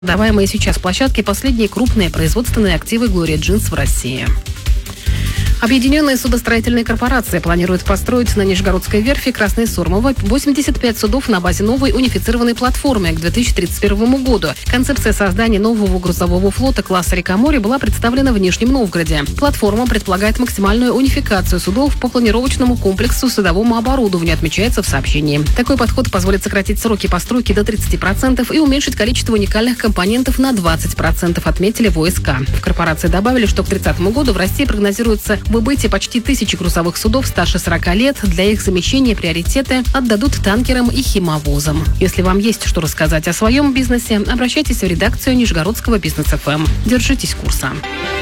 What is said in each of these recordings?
Продаваемые сейчас площадки – последние крупные производственные активы Glory Jeans в России. Объединенная судостроительная корпорация планирует построить на Нижегородской верфи Красной Сормово 85 судов на базе новой унифицированной платформы к 2031 году. Концепция создания нового грузового флота класса «Река-море» была представлена в Нижнем Новгороде. Платформа предполагает максимальную унификацию судов по планировочному комплексу судовому оборудованию, отмечается в сообщении. Такой подход позволит сократить сроки постройки до 30% и уменьшить количество уникальных компонентов на 20%, отметили в ОСК. В корпорации добавили, что к 2030 году в России прогнозируется выбытие почти 1000 грузовых судов старше 40 лет. Для их замещения приоритеты отдадут танкерам и химовозам. Если вам есть что рассказать о своем бизнесе, обращайтесь в редакцию Нижегородского бизнес-ФМ. Держитесь курса.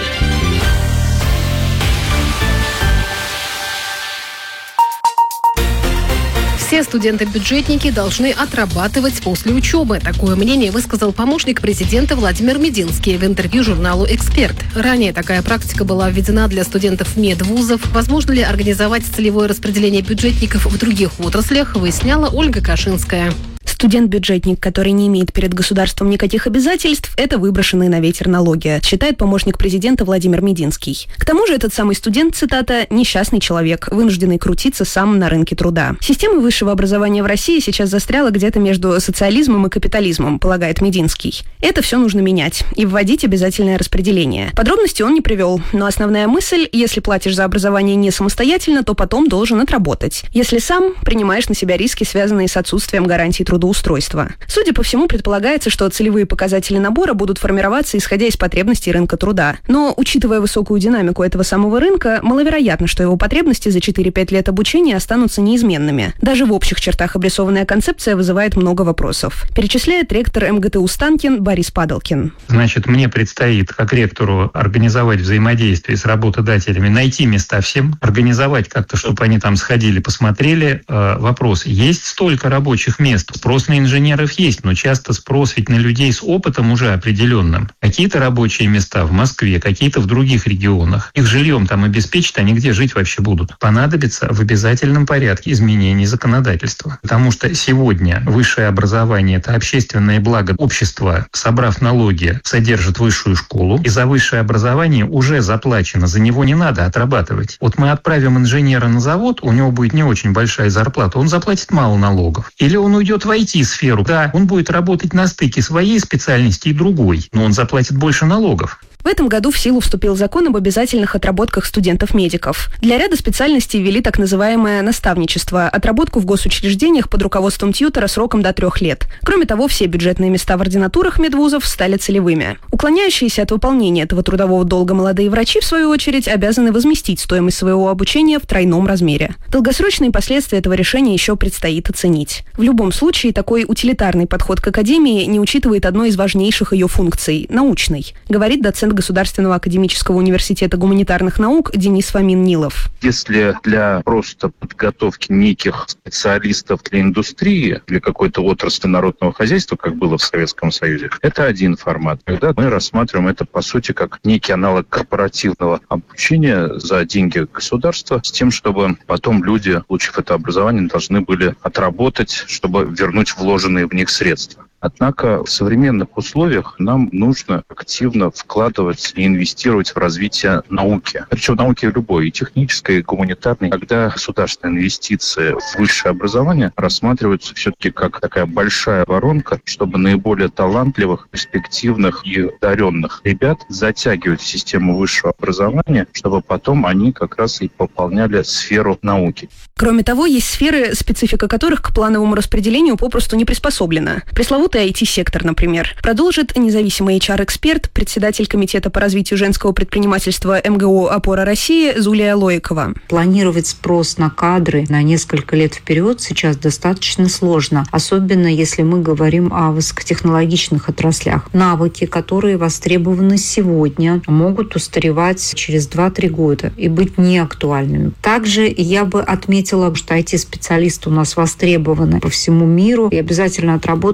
Все студенты-бюджетники должны отрабатывать после учебы. Такое мнение высказал помощник президента Владимир Мединский в интервью журналу «Эксперт». Ранее такая практика была введена для студентов медвузов. Возможно ли организовать целевое распределение бюджетников в других отраслях, выясняла Ольга Кашинская. Студент-бюджетник, который не имеет перед государством никаких обязательств, это выброшенные на ветер налоги, считает помощник президента Владимир Мединский. К тому же этот самый студент, цитата, «несчастный человек, вынужденный крутиться сам на рынке труда». Система высшего образования в России сейчас застряла где-то между социализмом и капитализмом, полагает Мединский. Это все нужно менять и вводить обязательное распределение. Подробности он не привел, но основная мысль – если платишь за образование не самостоятельно, то потом должен отработать. Если сам, принимаешь на себя риски, связанные с отсутствием гарантий трудоустройства. Судя по всему, предполагается, что целевые показатели набора будут формироваться, исходя из потребностей рынка труда. Но, учитывая высокую динамику этого самого рынка, маловероятно, что его потребности за 4-5 лет обучения останутся неизменными. Даже в общих чертах обрисованная концепция вызывает много вопросов. Перечисляет ректор МГТУ Станкин Борис Падалкин. Значит, мне предстоит, как ректору, организовать взаимодействие с работодателями, найти места всем, организовать как-то, чтобы они там сходили, посмотрели. Вопрос, есть столько рабочих мест? Спрос на инженеров есть, но часто спрос ведь на людей с опытом уже определенным. Какие-то рабочие места в Москве, какие-то в других регионах. Их жильем там обеспечат, они где жить вообще будут? Понадобится в обязательном порядке изменений законодательства. Потому что сегодня высшее образование – это общественное благо общества, собрав налоги, содержит высшую школу. И за высшее образование уже заплачено, за него не надо отрабатывать. Вот мы отправим инженера на завод, у него будет не очень большая зарплата, он заплатит мало налогов. Или он уйдет в IT-сферу. Да, он будет работать на стыке своей специальности и другой, но он заплатит больше налогов. В этом году в силу вступил закон об обязательных отработках студентов-медиков. Для ряда специальностей ввели так называемое наставничество – отработку в госучреждениях под руководством тьютера сроком до 3 лет. Кроме того, все бюджетные места в ординатурах медвузов стали целевыми. Уклоняющиеся от выполнения этого трудового долга молодые врачи, в свою очередь, обязаны возместить стоимость своего обучения в тройном размере. Долгосрочные последствия этого решения еще предстоит оценить. В любом случае, такой утилитарный подход к академии не учитывает одной из важнейших ее функций – научной, говорит доцент Государственного академического университета гуманитарных наук Денис Фомин-Нилов. Если для просто подготовки неких специалистов для индустрии, для какой-то отрасли народного хозяйства, как было в Советском Союзе, это один формат. Когда мы рассматриваем это, по сути, как некий аналог корпоративного обучения за деньги государства, с тем, чтобы потом люди, получив это образование, должны были отработать, чтобы вернуть вложенные в них средства. Однако в современных условиях нам нужно активно вкладывать и инвестировать в развитие науки. Причем науки любой, и технической, и гуманитарной. Когда государственные инвестиции в высшее образование рассматриваются все-таки как такая большая воронка, чтобы наиболее талантливых, перспективных и одаренных ребят затягивать в систему высшего образования, чтобы потом они как раз и пополняли сферу науки. Кроме того, есть сферы, специфика которых к плановому распределению попросту не приспособлена. Пресловутый IT-сектор, например. Продолжит независимый HR-эксперт, председатель Комитета по развитию женского предпринимательства МГУ «Опора России» Зулия Лоикова. Планировать спрос на кадры на несколько лет вперед сейчас достаточно сложно, особенно если мы говорим о высокотехнологичных отраслях. Навыки, которые востребованы сегодня, могут устаревать через 2-3 года и быть неактуальными. Также я бы отметила, что IT-специалисты у нас востребованы по всему миру, и обязательно отработка внутри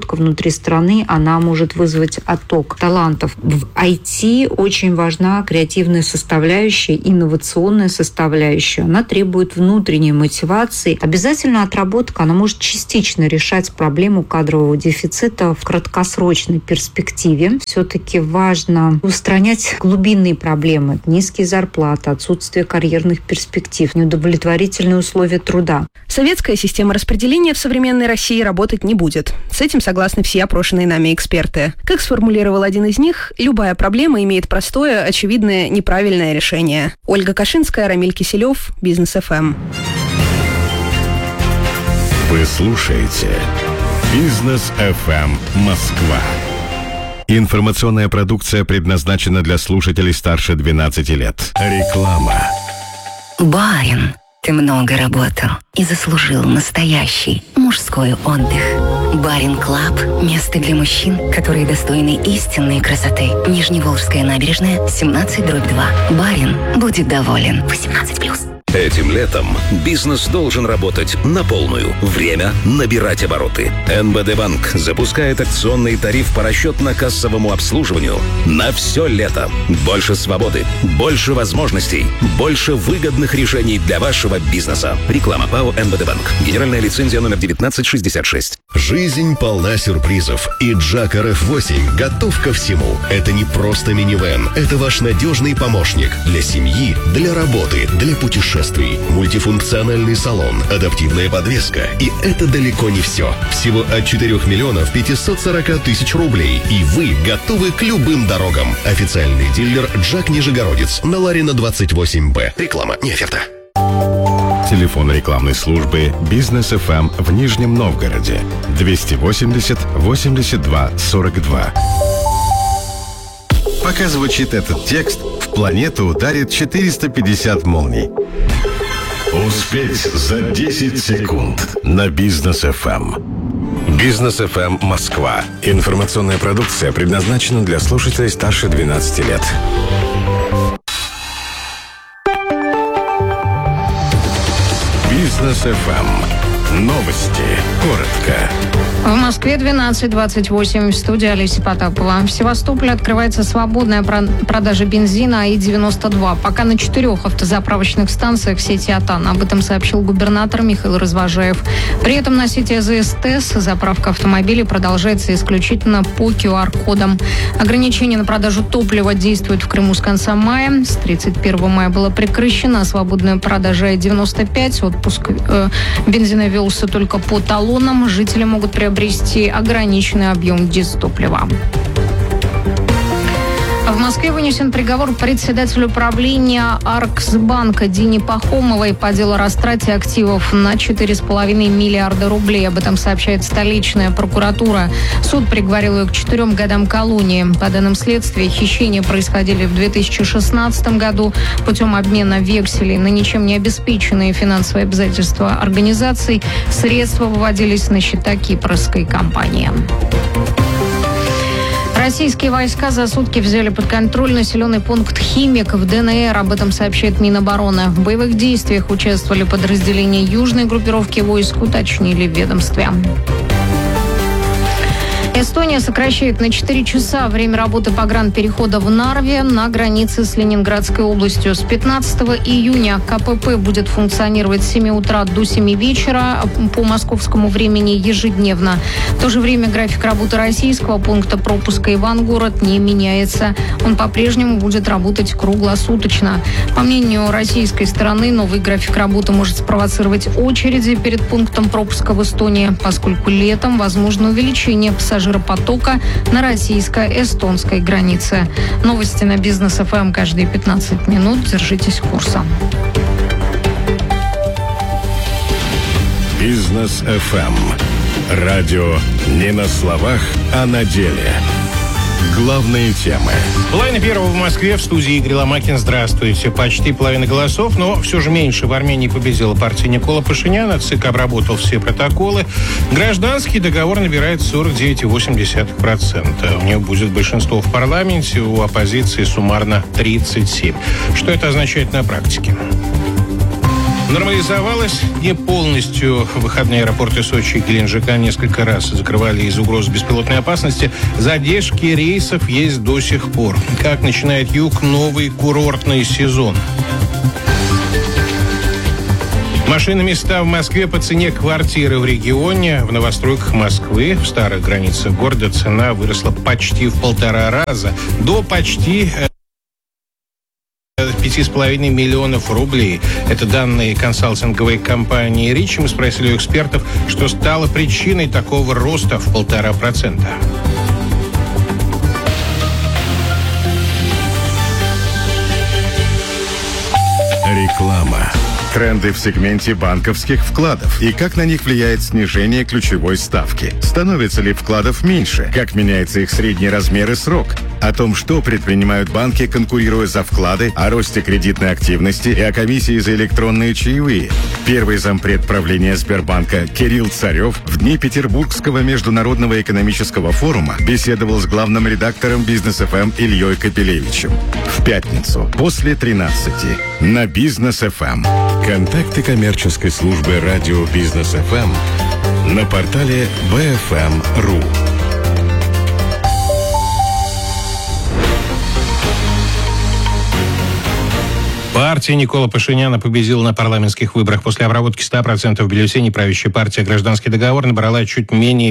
внутри страны, она может вызвать отток талантов. В IT очень важна креативная составляющая, инновационная составляющая. Она требует внутренней мотивации. Обязательно отработка, она может частично решать проблему кадрового дефицита в краткосрочной перспективе. Все-таки важно устранять глубинные проблемы. Низкие зарплаты, отсутствие карьерных перспектив, неудовлетворительные условия труда. Советская система распределения в современной России работать не будет. С этим согласны все опрошенные нами эксперты. Как сформулировал один из них, любая проблема имеет простое, очевидное, неправильное решение. Ольга Кашинская, Рамиль Киселев, Бизнес ФМ. Вы слушаете Бизнес ФМ Москва. Информационная продукция предназначена для слушателей старше 12 лет. Реклама. Барин, ты много работал и заслужил настоящий мужской отдых. Барин Клаб – место для мужчин, которые достойны истинной красоты. Нижневолжская набережная, 17/2. Барин будет доволен. 18+. Этим летом бизнес должен работать на полную. Время набирать обороты. НБД Банк запускает акционный тариф по расчетно-кассовому обслуживанию на все лето. Больше свободы, больше возможностей, больше выгодных решений для вашего бизнеса. Реклама ПАО НБД Банк. Генеральная лицензия номер 1966. Жизнь полна сюрпризов, и Джак RF8 готов ко всему. Это не просто минивэн, это ваш надежный помощник для семьи, для работы, для путешествий. Мультифункциональный салон, адаптивная подвеска. И это далеко не все. Всего от 4 миллионов 540 тысяч рублей. И вы готовы к любым дорогам. Официальный дилер Джак Нижегородец на Ларина 28Б. Реклама, не оферта. Телефон рекламной службы Бизнес ФМ в Нижнем Новгороде 280 82 42. Пока звучит этот текст, в планету ударит 450 молний. Успеть за 10 секунд на Бизнес ФМ. Бизнес ФМ Москва. Информационная продукция предназначена для слушателей старше 12 лет. Бизнес ФМ. Новости. Коротко. В Москве 12:28. В студии Олеся Потапова. В Севастополе открывается свободная продажа бензина АИ-92. Пока на 4 автозаправочных станциях сети АТАН. Об этом сообщил губернатор Михаил Развожаев. При этом на сети АЗС ТЭС заправка автомобилей продолжается исключительно по QR-кодам. Ограничение на продажу топлива действует в Крыму с конца мая. С 31 мая была прекращена свободная продажа АИ-95. Отпуск бензина велся только по талонам. Жители могут приобрести ограниченный объем дистоплива. В Москве вынесен приговор председателю правления Арксбанка Дине Пахомовой по делу о растрате активов на 4,5 миллиарда рублей. Об этом сообщает столичная прокуратура. Суд приговорил ее к 4 годам колонии. По данным следствия, хищения происходили в 2016 году путем обмена векселей на ничем не обеспеченные финансовые обязательства организаций. Средства выводились на счета кипрской компании. Российские войска за сутки взяли под контроль населенный пункт Химик в ДНР. Об этом сообщает Минобороны. В боевых действиях участвовали подразделения южной группировки войск, уточнили в ведомстве. Эстония сокращает на 4 часа время работы погранперехода в Нарве на границе с Ленинградской областью. С 15 июня КПП будет функционировать с 7 утра до 7 вечера по московскому времени ежедневно. В то же время график работы российского пункта пропуска Ивангород не меняется. Он по-прежнему будет работать круглосуточно. По мнению российской стороны, новый график работы может спровоцировать очереди перед пунктом пропуска в Эстонии, поскольку летом возможно увеличение пассажиропотока на российско-эстонской границе. Новости на Бизнес ФМ каждые 15 минут. Держитесь курса. Бизнес ФМ. Радио не на словах, а на деле. Главные темы. Половина первого в Москве, в студии Игорь Ломакин. Здравствуйте. Почти половина голосов, но все же меньше. В Армении победила партия Никола Пашиняна. ЦИК обработал все протоколы. Гражданский договор набирает 49,8%. У него будет большинство в парламенте, у оппозиции суммарно 37. Что это означает на практике? Нормализовалось не полностью. Выходные аэропорты Сочи и Геленджика несколько раз закрывали из-за угрозы беспилотной опасности. Задержки рейсов есть до сих пор. Как начинает юг новый курортный сезон? Машины места в Москве по цене квартиры в регионе. В новостройках Москвы, в старых границах города, цена выросла почти в 1,5 раза. До почти 5,5 миллионов рублей. Это данные консалтинговой компании «Ричи». Мы спросили у экспертов, что стало причиной такого роста в 1,5%. Реклама. Тренды в сегменте банковских вкладов и как на них влияет снижение ключевой ставки. Становится ли вкладов меньше? Как меняется их средний размер и срок? О том, что предпринимают банки, конкурируя за вклады, о росте кредитной активности и о комиссии за электронные чаевые. Первый зампред правления Сбербанка Кирилл Царев в дни Петербургского международного экономического форума беседовал с главным редактором Бизнес ФМ Ильей Капелевичем. В пятницу после 13 на Бизнес ФМ. Контакты коммерческой службы радио Бизнес ФМ на портале bfm.ru. Партия Никола Пашиняна победила на парламентских выборах. После обработки 100% бюллетеней правящая партия «Гражданский договор» набрала чуть менее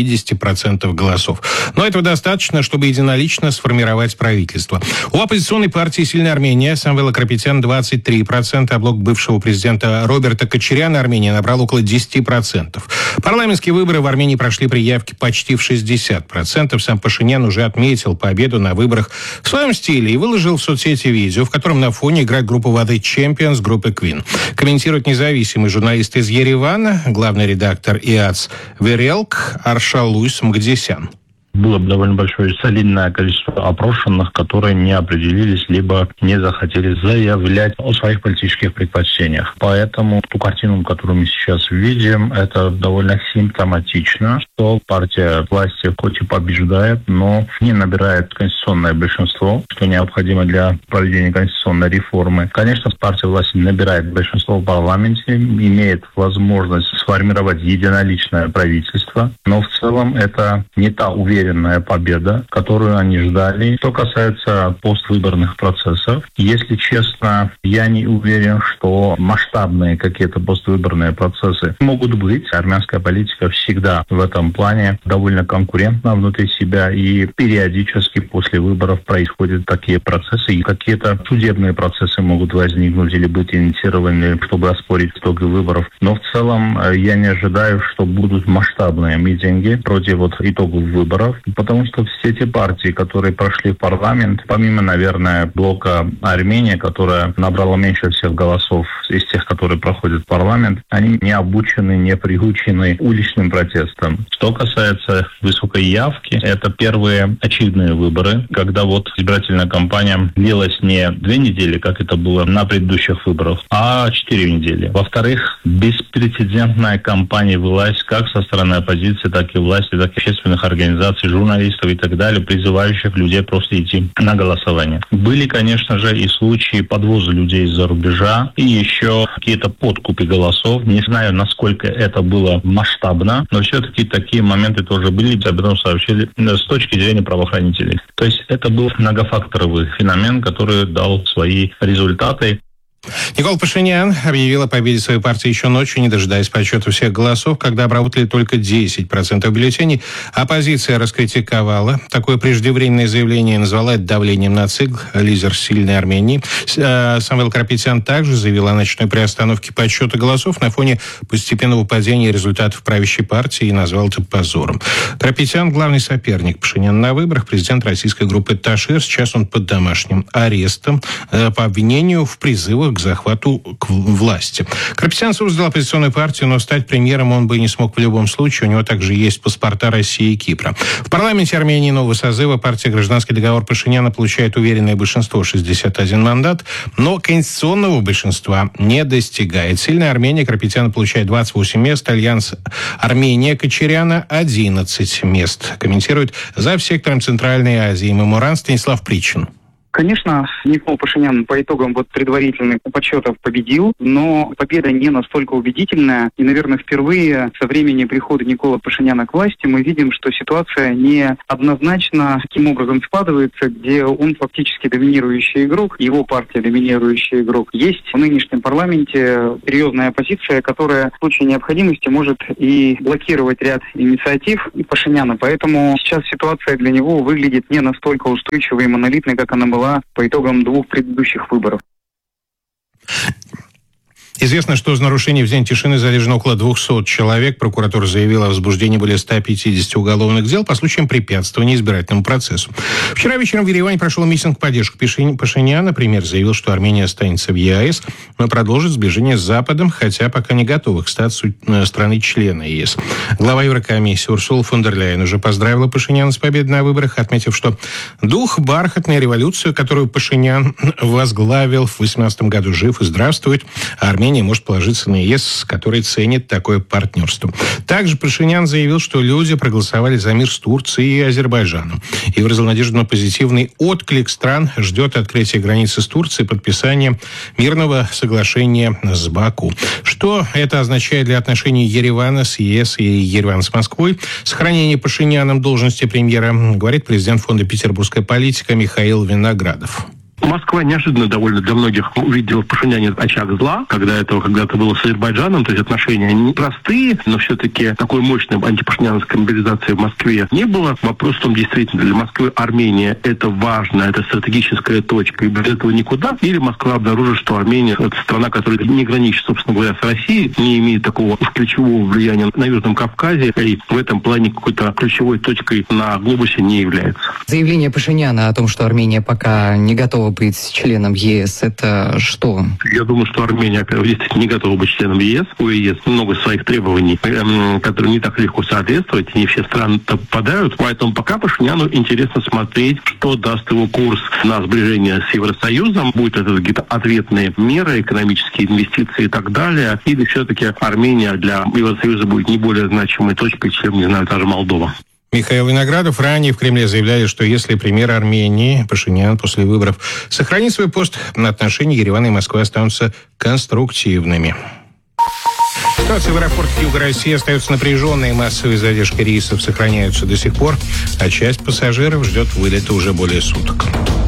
50% голосов. Но этого достаточно, чтобы единолично сформировать правительство. У оппозиционной партии «Сильная Армения» Самвела Карапетяна 23%, а блок бывшего президента Роберта Кочаряна Армения набрал около 10%. Парламентские выборы в Армении прошли при явке почти в 60%. Сам Пашинян уже отметил победу на выборах в своем стиле и выложил в соцсети видео, в котором на фоне играет группа воды Champions группы Queen. Комментирует независимый журналист из Еревана, главный редактор ИАЦ Верелк Аршалуйс Мгдисян. Было довольно большое солидное количество опрошенных, которые не определились, либо не захотели заявлять о своих политических предпочтениях. Поэтому ту картину, которую мы сейчас видим, это довольно симптоматично, что партия власти хоть и побеждает, но не набирает конституционное большинство, что необходимо для проведения конституционной реформы. Конечно, партия власти набирает большинство в парламенте, имеет возможность сформировать единоличное правительство, но в целом это не та уверенная победа, которую они ждали. Что касается поствыборных процессов, если честно, я не уверен, что масштабные какие-то поствыборные процессы могут быть. Армянская политика всегда в этом плане довольно конкурентна внутри себя, и периодически после выборов происходят такие процессы, и какие-то судебные процессы могут возникнуть или быть инициированы, чтобы оспорить итоги выборов. Но в целом я не ожидаю, что будут масштабные митинги против итогов выборов. Потому что все те партии, которые прошли в парламент, помимо, наверное, блока Армения, которая набрала меньше всех голосов из тех, которые проходят в парламент, они не обучены, не приучены уличным протестам. Что касается высокой явки, это первые очевидные выборы, когда избирательная кампания длилась не 2 недели, как это было на предыдущих выборах, а 4 недели. Во-вторых, беспрецедентная кампания велась как со стороны оппозиции, так и власти, так и общественных организаций, журналистов и так далее, призывающих людей просто идти на голосование. Были, конечно же, и случаи подвоза людей из-за рубежа, и еще какие-то подкупы голосов. Не знаю, насколько это было масштабно, но все-таки такие моменты тоже были, об этом сообщили с точки зрения правоохранителей. То есть это был многофакторовый феномен, который дал свои результаты. Никола Пашинян объявил о победе своей партии еще ночью, не дожидаясь подсчета всех голосов, когда обработали только 10% бюллетеней. Оппозиция раскритиковала такое преждевременное заявление, назвала это давлением на ЦИК, лидер «Сильной Армении». Самвел Карапетян также заявил о ночной приостановке подсчета голосов на фоне постепенного падения результатов правящей партии и назвал это позором. Карапетян – главный соперник Пашиняна на выборах, президент российской группы «Ташир». Сейчас он под домашним арестом по обвинению в призывах к захвату к власти. Карапетян создал оппозиционную партию, но стать премьером он бы не смог в любом случае. У него также есть паспорта России и Кипра. В парламенте Армении нового созыва партия «Гражданский договор» Пашиняна получает уверенное большинство, 61 мандат, но конституционного большинства не достигает. «Сильная Армения» Карапетяна получает 28 мест, альянс Армения Кочаряна 11 мест. Комментирует зав. Сектором Центральной Азии Меморан Станислав Причин. Конечно, Никол Пашинян по итогам предварительных подсчетов победил, но победа не настолько убедительная. И, наверное, впервые со времени прихода Никола Пашиняна к власти мы видим, что ситуация не однозначно таким образом складывается, где он фактически доминирующий игрок, его партия доминирующий игрок. Есть в нынешнем парламенте серьезная оппозиция, которая в случае необходимости может и блокировать ряд инициатив и Пашиняна. Поэтому сейчас ситуация для него выглядит не настолько устойчивой и монолитной, как она была по итогам 2 предыдущих выборов. Известно, что за нарушение в день тишины задержано около 200 человек. Прокуратура заявила о возбуждении более 150 уголовных дел по случаям препятствования избирательному процессу. Вчера вечером в Ереване прошел митинг в поддержку Пашиняна. Премьер заявил, что Армения останется в ЕАЭС, но продолжит сближение с Западом, хотя пока не готова к статусу страны-члена ЕС. Глава Еврокомиссии Урсула фон дер Ляйен уже поздравила Пашиняна с победой на выборах, отметив, что дух бархатной революции, которую Пашинян возглавил в 2018 году, жив и здравствует, а Армения может положиться на ЕС, который ценит такое партнерство. Также Пашинян заявил, что люди проголосовали за мир с Турцией и Азербайджаном и выразил надежду на позитивный отклик стран, ждет открытия границы с Турцией и подписания мирного соглашения с Баку. Что это означает для отношений Еревана с ЕС и Еревана с Москвой? Сохранение Пашиняном должности премьера, говорит президент фонда «Петербургская политика» Михаил Виноградов. Москва неожиданно довольно для многих увидела в Пашиняне очаг зла, когда этого когда-то было с Азербайджаном, то есть отношения не простые, но все-таки такой мощной антипашиняновской мобилизации в Москве не было. Вопрос в том, действительно, для Москвы Армения это важно, это стратегическая точка, и без этого никуда. Или Москва обнаружит, что Армения это страна, которая не граничит, собственно говоря, с Россией, не имеет такого ключевого влияния на Южном Кавказе, и в этом плане какой-то ключевой точкой на глобусе не является. Заявление Пашиняна о том, что Армения пока не готова быть членом ЕС, это что? Я думаю, что Армения действительно не готова быть членом ЕС. У ЕС много своих требований, которые не так легко соответствовать, и не все страны попадают. Поэтому пока Пашиняну интересно смотреть, что даст его курс на сближение с Евросоюзом. Будет это какие-то ответные меры, экономические инвестиции и так далее. Или все-таки Армения для Евросоюза будет не более значимой точкой, чем, не знаю, даже Молдова. Михаил Виноградов. Ранее в Кремле заявляли, что если премьер Армении Пашинян после выборов сохранит свой пост, отношения Еревана и Москвы останутся конструктивными. Ситуация в аэропортах Юга России остается напряженной. Массовые задержки рейсов сохраняются до сих пор, а часть пассажиров ждет вылета уже более суток.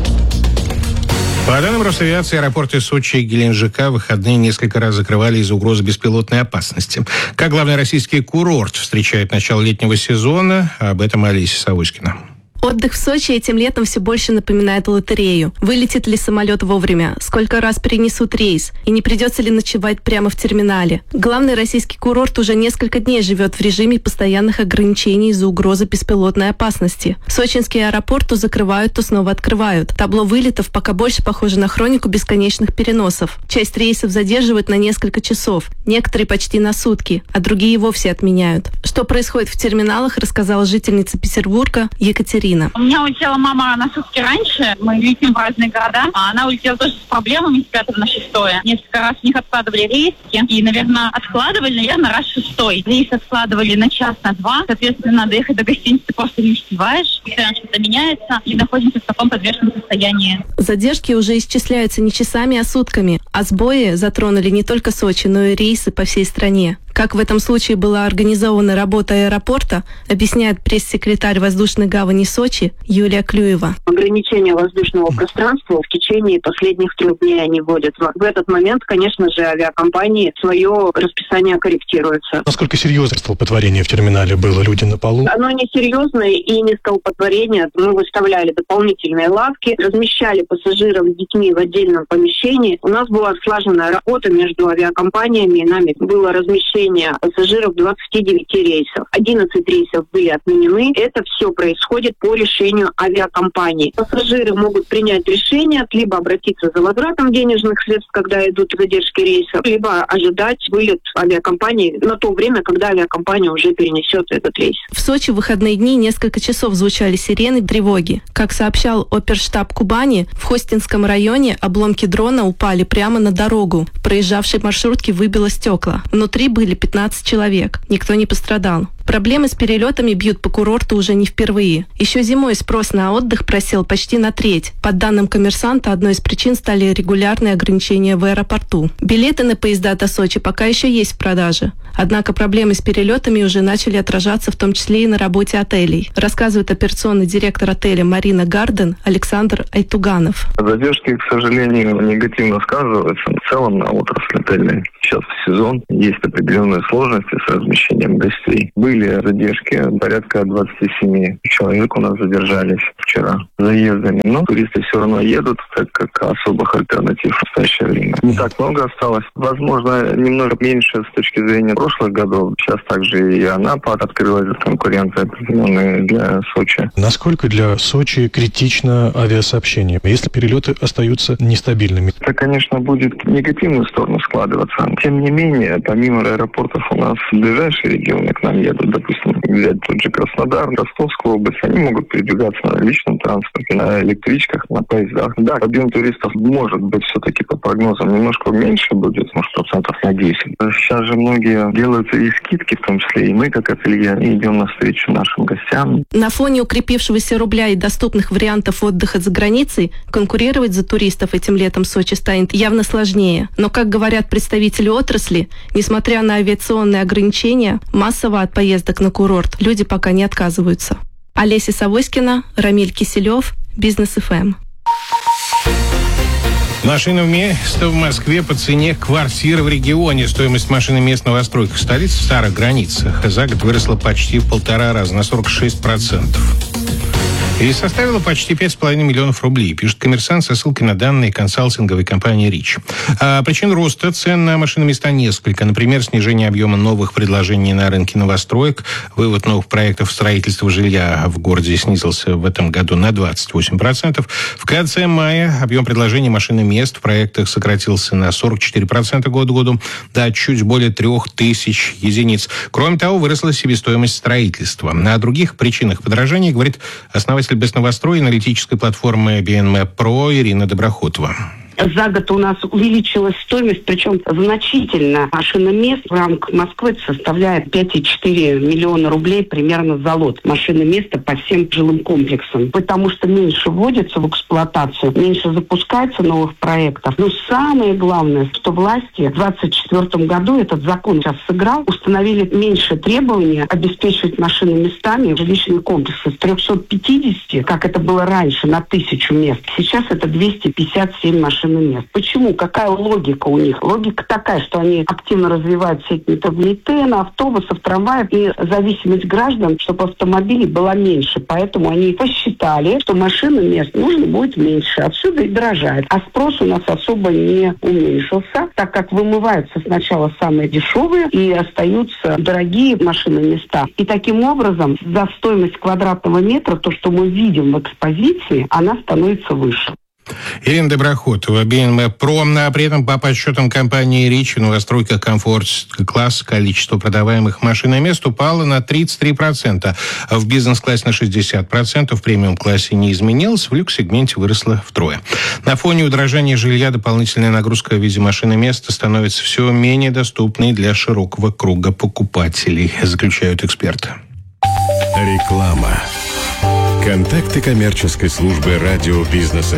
По данным Росавиации, аэропорты Сочи и Геленджика в выходные несколько раз закрывали из-за угрозы беспилотной опасности. Как главный российский курорт встречает начало летнего сезона, об этом Олеся Савоськина. Отдых в Сочи этим летом все больше напоминает лотерею. Вылетит ли самолет вовремя? Сколько раз перенесут рейс? И не придется ли ночевать прямо в терминале? Главный российский курорт уже несколько дней живет в режиме постоянных ограничений из-за угрозы беспилотной опасности. Сочинский аэропорт то закрывают, то снова открывают. Табло вылетов пока больше похоже на хронику бесконечных переносов. Часть рейсов задерживают на несколько часов, некоторые почти на сутки, а другие вовсе отменяют. Что происходит в терминалах, рассказала жительница Петербурга Екатерина. У меня улетела мама на сутки раньше, мы летим в разные города, а она улетела тоже с проблемами с 5 на 6. Несколько раз у них откладывали рейсы, и, наверное, откладывали, раз 6. Рейс откладывали на час, на 2, соответственно, доехать до гостиницы просто не успеваешь, постоянно что-то меняется, и находимся в таком подвешенном состоянии. Задержки уже исчисляются не часами, а сутками, а сбои затронули не только Сочи, но и рейсы по всей стране. Как в этом случае была организована работа аэропорта, объясняет пресс-секретарь воздушной гавани Сочи Юлия Клюева. Ограничение воздушного пространства в течение последних 3 дней они вводят. В этот момент, конечно же, авиакомпании свое расписание корректируется. Насколько серьезно столпотворение в терминале было? Люди на полу? Оно не серьезное и не столпотворение. Мы выставляли дополнительные лавки, размещали пассажиров с детьми в отдельном помещении. У нас была слаженная работа между авиакомпаниями и нами. Было размещение пассажиров 29 рейсов. 11 рейсов были отменены. Это все происходит по решению авиакомпании. Пассажиры могут принять решение, либо обратиться за возвратом денежных средств, когда идут задержки рейсов, либо ожидать вылет авиакомпании на то время, когда авиакомпания уже перенесет этот рейс. В Сочи в выходные дни несколько часов звучали сирены тревоги. Как сообщал оперштаб Кубани, в Хостинском районе обломки дрона упали прямо на дорогу. В проезжавшей маршрутке выбило стекла. Внутри были погибли 15 человек. Никто не пострадал. Проблемы с перелетами бьют по курорту уже не впервые. Еще зимой спрос на отдых просел почти на треть. По данным «Коммерсанта», одной из причин стали регулярные ограничения в аэропорту. Билеты на поезда до Сочи пока еще есть в продаже. Однако проблемы с перелетами уже начали отражаться в том числе и на работе отелей, рассказывает операционный директор отеля «Марина Гарден» Александр Айтуганов. Задержки, к сожалению, негативно сказываются в целом на отрасли отельной. Сейчас в сезон есть определенные сложности с размещением гостей. Были задержки, порядка 27 человек у нас задержались вчера заездами. Но туристы все равно едут, так как особых альтернатив в настоящее время не так много осталось. Возможно, немного меньше с точки зрения прошлых годов. Сейчас также и Анапа открылась конкуренция определенная для Сочи. Насколько для Сочи критично авиасообщение, если перелеты остаются нестабильными? Это, конечно, будет в негативную сторону складываться. Тем не менее, помимо аэропортов у нас ближайшие регионы к нам едут, допустим, взять тот же Краснодар, Ростовскую область, они могут передвигаться на личном транспорте, на электричках, на поездах. Да, объем туристов может быть все-таки по прогнозам немножко меньше будет, может, процентов на 10. Сейчас же многие делаются и скидки, в том числе и мы, как ателье, идем навстречу нашим гостям. На фоне укрепившегося рубля и доступных вариантов отдыха за границей конкурировать за туристов этим летом Сочи станет явно сложнее. Но, как говорят представители отрасли, несмотря на авиационные ограничения, массово от поездок на курорт люди пока не отказываются. Олеся Савоськина, Рамиль Киселев, Бизнес ФМ. Машина место в Москве по цене квартиры в регионе. Стоимость машины мест в новостройках столицы в старых границах за год выросла почти в 1,5 раза, на 46%. И составила почти 5,5 миллионов рублей, пишет «Коммерсант» со ссылкой на данные консалтинговой компании «Рич». Причин роста цен на машиноместа несколько. Например, снижение объема новых предложений на рынке новостроек, вывод новых проектов строительства жилья в городе снизился в этом году на 28%. В конце мая объем предложений машиномест в проектах сократился на 44% год к году, до чуть более 3000 единиц. Кроме того, выросла себестоимость строительства. О других причинах подорожания говорит основатель Бестновострой аналитической платформы BNM Pro Ирина Доброхотова. За год у нас увеличилась стоимость, причем значительно. Машиномест в рамках Москвы составляет 5,4 миллиона рублей примерно за лот машиноместа по всем жилым комплексам. Потому что меньше вводится в эксплуатацию, меньше запускается новых проектов. Но самое главное, что власти в 2024 году этот закон сейчас сыграл, установили меньше требований обеспечивать машиноместами жилищные комплексы с 350, как это было раньше, на 1000 мест. Сейчас это 257 машин мест. Почему? Какая логика у них? Логика такая, что они активно развивают сеть метрополитена, автобусов, трамваев, и зависимость граждан, чтобы автомобилей была меньше. Поэтому они посчитали, что машин мест нужно будет меньше. Отсюда и дорожает. А спрос у нас особо не уменьшился, так как вымываются сначала самые дешевые и остаются дорогие машины места. И таким образом за стоимость квадратного метра, то, что мы видим в экспозиции, она становится выше. Ирина Доброхотова, BNM Pro. При этом по подсчетам компании «Рич» в новостройках комфорт-класс количество продаваемых машиномест упало на 33%, а в бизнес-классе на 60%, в премиум-классе не изменилось, в люкс-сегменте выросло втрое. На фоне удорожания жилья дополнительная нагрузка в виде машиноместа становится все менее доступной для широкого круга покупателей, заключают эксперты. Реклама. Контакты коммерческой службы радио Бизнес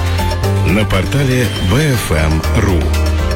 ФМ на портале BFM.ru.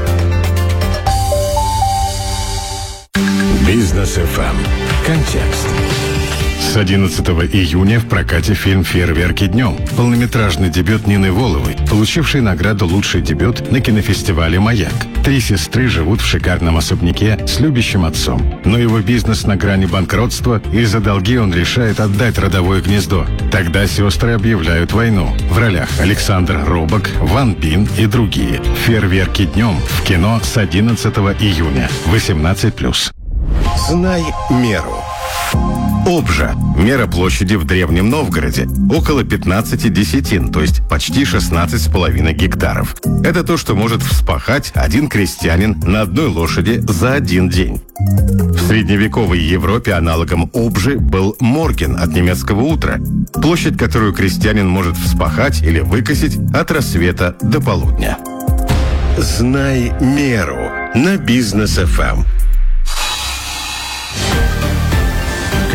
Бизнес ФМ. Контекст. С 11 июня в прокате фильм «Фейерверки днем». Полнометражный дебют Нины Воловой, получивший награду «Лучший дебют» на кинофестивале «Маяк». 3 сестры живут в шикарном особняке с любящим отцом. Но его бизнес на грани банкротства, и за долги он решает отдать родовое гнездо. Тогда сестры объявляют войну. В ролях Александр Робок, Ван Бин и другие. «Фейерверки днем» в кино с 11 июня. 18+. Знай меру. Обжа. Мера площади в Древнем Новгороде. Около 15 десятин, то есть почти 16,5 гектаров. Это то, что может вспахать один крестьянин на одной лошади за один день. В средневековой Европе аналогом обжи был морген от немецкого утра. Площадь, которую крестьянин может вспахать или выкосить от рассвета до полудня. Знай меру на Бизнес ФМ.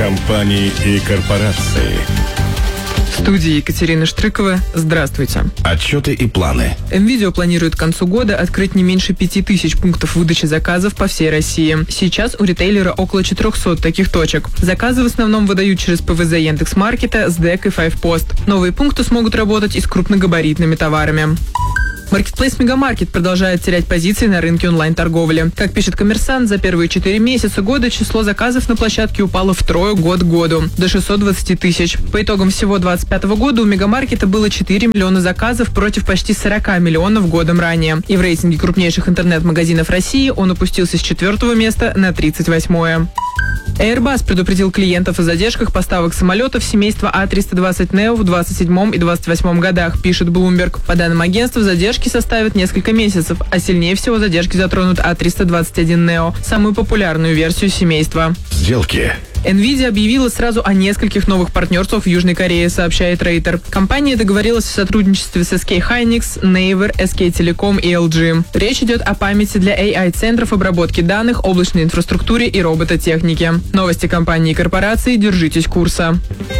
Компании и корпорации. В студии Екатерина Штрыкова. Здравствуйте. Отчеты и планы. МВидео планирует к концу года открыть не меньше 5000 пунктов выдачи заказов по всей России. Сейчас у ритейлера около 400 таких точек. Заказы в основном выдают через ПВЗ Яндекс.Маркета, СДЭК и Файвпост. Новые пункты смогут работать и с крупногабаритными товарами. Маркетплейс Мегамаркет продолжает терять позиции на рынке онлайн-торговли. Как пишет «Коммерсант», за первые 4 месяца года число заказов на площадке упало втрое год к году, до 620 тысяч. По итогам всего 2025 года у Мегамаркета было 4 миллиона заказов против почти 40 миллионов годом ранее. И в рейтинге крупнейших интернет-магазинов России он опустился с 4 места на 38-е. Airbus предупредил клиентов о задержках поставок самолетов семейства А320neo в 27 и 28 годах, пишет Bloomberg. По данным агентства, задержки составят несколько месяцев, а сильнее всего задержки затронут А321neo, самую популярную версию семейства. Сделки. NVIDIA объявила сразу о нескольких новых партнерствах в Южной Корее, сообщает Рейтер. Компания договорилась о сотрудничестве с SK Hynix, Naver, SK Telecom и LG. Речь идет о памяти для AI-центров обработки данных, облачной инфраструктуре и робототехнике. Новости компании и корпорации. Держитесь курса.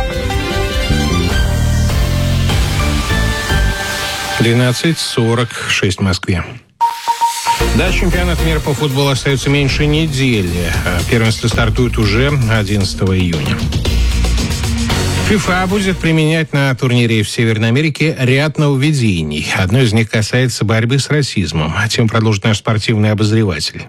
13:46 в Москве. До чемпионата мира по футболу остается меньше недели. Первенство стартует уже 11 июня. ФИФА будет применять на турнире в Северной Америке ряд нововведений. Одно из них касается борьбы с расизмом. Тем продолжит наш спортивный обозреватель.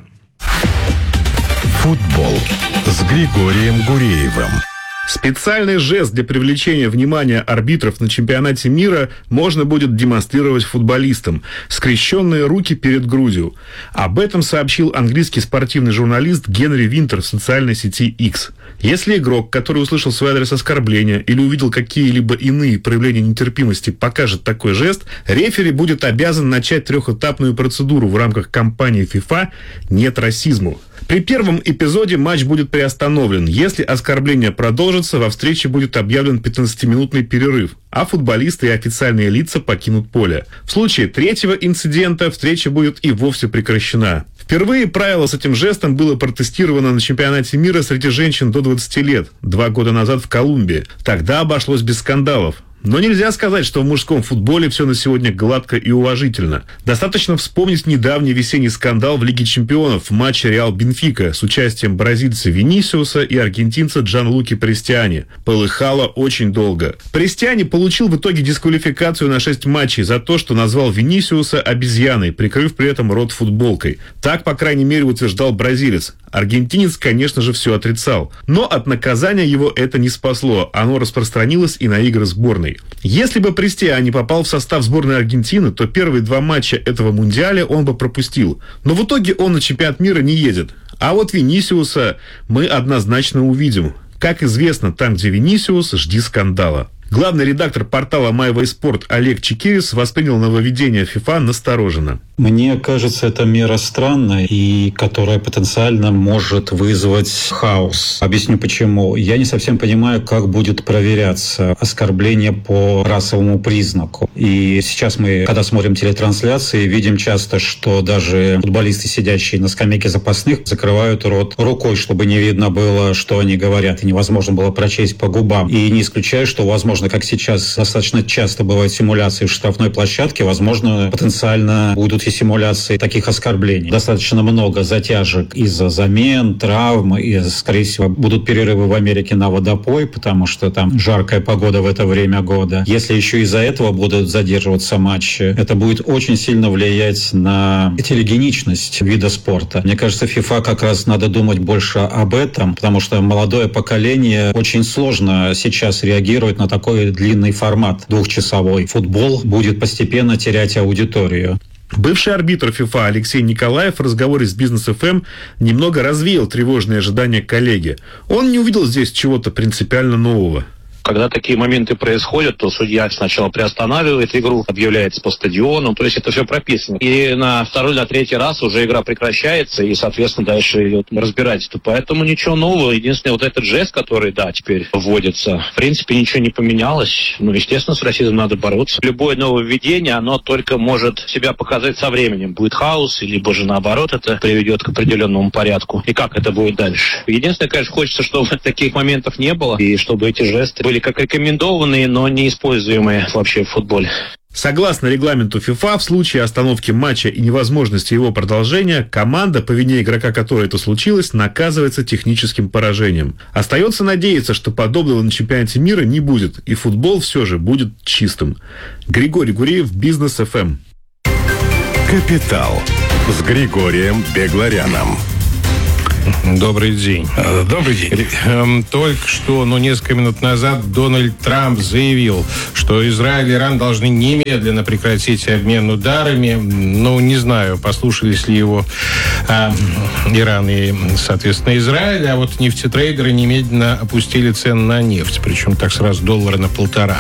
Футбол с Григорием Гуреевым. Специальный жест для привлечения внимания арбитров на чемпионате мира можно будет демонстрировать футболистам. Скрещенные руки перед грудью. Об этом сообщил английский спортивный журналист Генри Винтер в социальной сети X. Если игрок, который услышал в свой адрес оскорбления или увидел какие-либо иные проявления нетерпимости, покажет такой жест, рефери будет обязан начать 3-этапную процедуру в рамках кампании FIFA «Нет расизму». При первом эпизоде матч будет приостановлен. Если оскорбление продолжится, во встрече будет объявлен 15-минутный перерыв, а футболисты и официальные лица покинут поле. В случае третьего инцидента встреча будет и вовсе прекращена. Впервые правило с этим жестом было протестировано на чемпионате мира среди женщин до 20 лет, 2 года назад в Колумбии. Тогда обошлось без скандалов. Но нельзя сказать, что в мужском футболе все на сегодня гладко и уважительно. Достаточно вспомнить недавний весенний скандал в Лиге чемпионов в матче Реал-Бенфика с участием бразильца Винисиуса и аргентинца Джанлуки Престиани. Полыхало очень долго. Престиани получил в итоге дисквалификацию на 6 матчей за то, что назвал Винисиуса обезьяной, прикрыв при этом рот футболкой. Так, по крайней мере, утверждал бразилец. Аргентинец, конечно же, все отрицал. Но от наказания его это не спасло. Оно распространилось и на игры сборной. Если бы Престиани попал в состав сборной Аргентины, то первые 2 матча этого мундиаля он бы пропустил. Но в итоге он на чемпионат мира не едет. А вот Винисиуса мы однозначно увидим. Как известно, там, где Винисиус, жди скандала. Главный редактор портала MyWaySport Олег Чекирис воспринял нововведение FIFA настороженно. Мне кажется, это мера странная и которая потенциально может вызвать хаос. Объясню почему. Я не совсем понимаю, как будет проверяться оскорбление по расовому признаку. И сейчас мы, когда смотрим телетрансляции, видим часто, что даже футболисты, сидящие на скамейке запасных, закрывают рот рукой, чтобы не видно было, что они говорят, и невозможно было прочесть по губам. И не исключаю, что, возможно, как сейчас достаточно часто бывают симуляции в штрафной площадке, возможно, потенциально будут и симуляции таких оскорблений. Достаточно много затяжек из-за замен, травм, и, скорее всего, будут перерывы в Америке на водопой, потому что там жаркая погода в это время года. Если еще из-за этого будут задерживаться матчи, это будет очень сильно влиять на телегеничность вида спорта. Мне кажется, FIFA как раз надо думать больше об этом, потому что молодое поколение очень сложно сейчас реагирует на такой длинный формат, 2-часовой. Футбол будет постепенно терять аудиторию. Бывший арбитр ФИФА Алексей Николаев в разговоре с Бизнес ФМ немного развеял тревожные ожидания коллеги. Он не увидел здесь чего-то принципиально нового. Когда такие моменты происходят, то судья сначала приостанавливает игру, объявляется по стадиону, то есть это все прописано. И на второй, на третий раз уже игра прекращается, и, соответственно, дальше идет разбирательство. Поэтому ничего нового. Единственное, вот этот жест, который, да, теперь вводится, в принципе, ничего не поменялось. Ну, естественно, с расизмом надо бороться. Любое нововведение, оно только может себя показать со временем. Будет хаос, либо же наоборот это приведет к определенному порядку. И как это будет дальше? Единственное, конечно, хочется, чтобы таких моментов не было, и чтобы эти жесты были как рекомендованные, но не используемые вообще в футболе. Согласно регламенту ФИФА, в случае остановки матча и невозможности его продолжения, команда, по вине игрока которой это случилось, наказывается техническим поражением. Остается надеяться, что подобного на чемпионате мира не будет, и футбол все же будет чистым. Григорий Гуреев, Бизнес ФМ. Капитал с Григорием Бегларяном. Добрый день. Добрый день. Только что, несколько минут назад Дональд Трамп заявил, что Израиль и Иран должны немедленно прекратить обмен ударами. Не знаю, послушались ли его Иран и, соответственно, Израиль. А вот нефтетрейдеры немедленно опустили цены на нефть. Причем так сразу $1 на 1,5.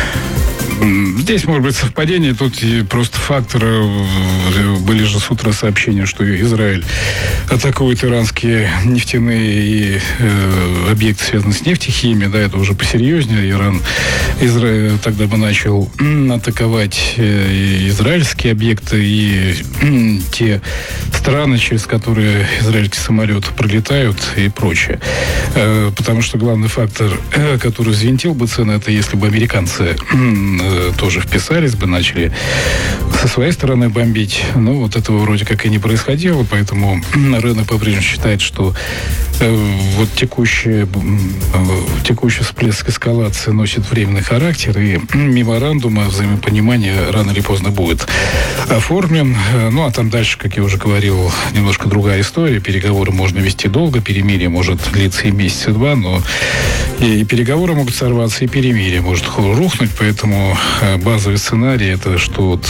Здесь может быть совпадение, тут просто фактор. Были же с утра сообщения, что Израиль атакует иранские нефтяные и объекты, связанные с нефтехимией. Да, это уже посерьезнее. Израиль тогда бы начал атаковать израильские объекты и те страны, через которые израильские самолеты пролетают и прочее. Потому что главный фактор, который взвинтил бы цены, это если бы американцы тоже вписались бы, начали со своей стороны бомбить. Вот этого вроде как и не происходило, поэтому рынок по-прежнему считает, что вот текущий всплеск эскалации носит временный характер, и меморандум о взаимопонимании рано или поздно будет оформлен. А там дальше, как я уже говорил, немножко другая история. Переговоры можно вести долго, перемирие может длиться и месяца два, но и переговоры могут сорваться, и перемирие может рухнуть, поэтому базовый сценарий это, что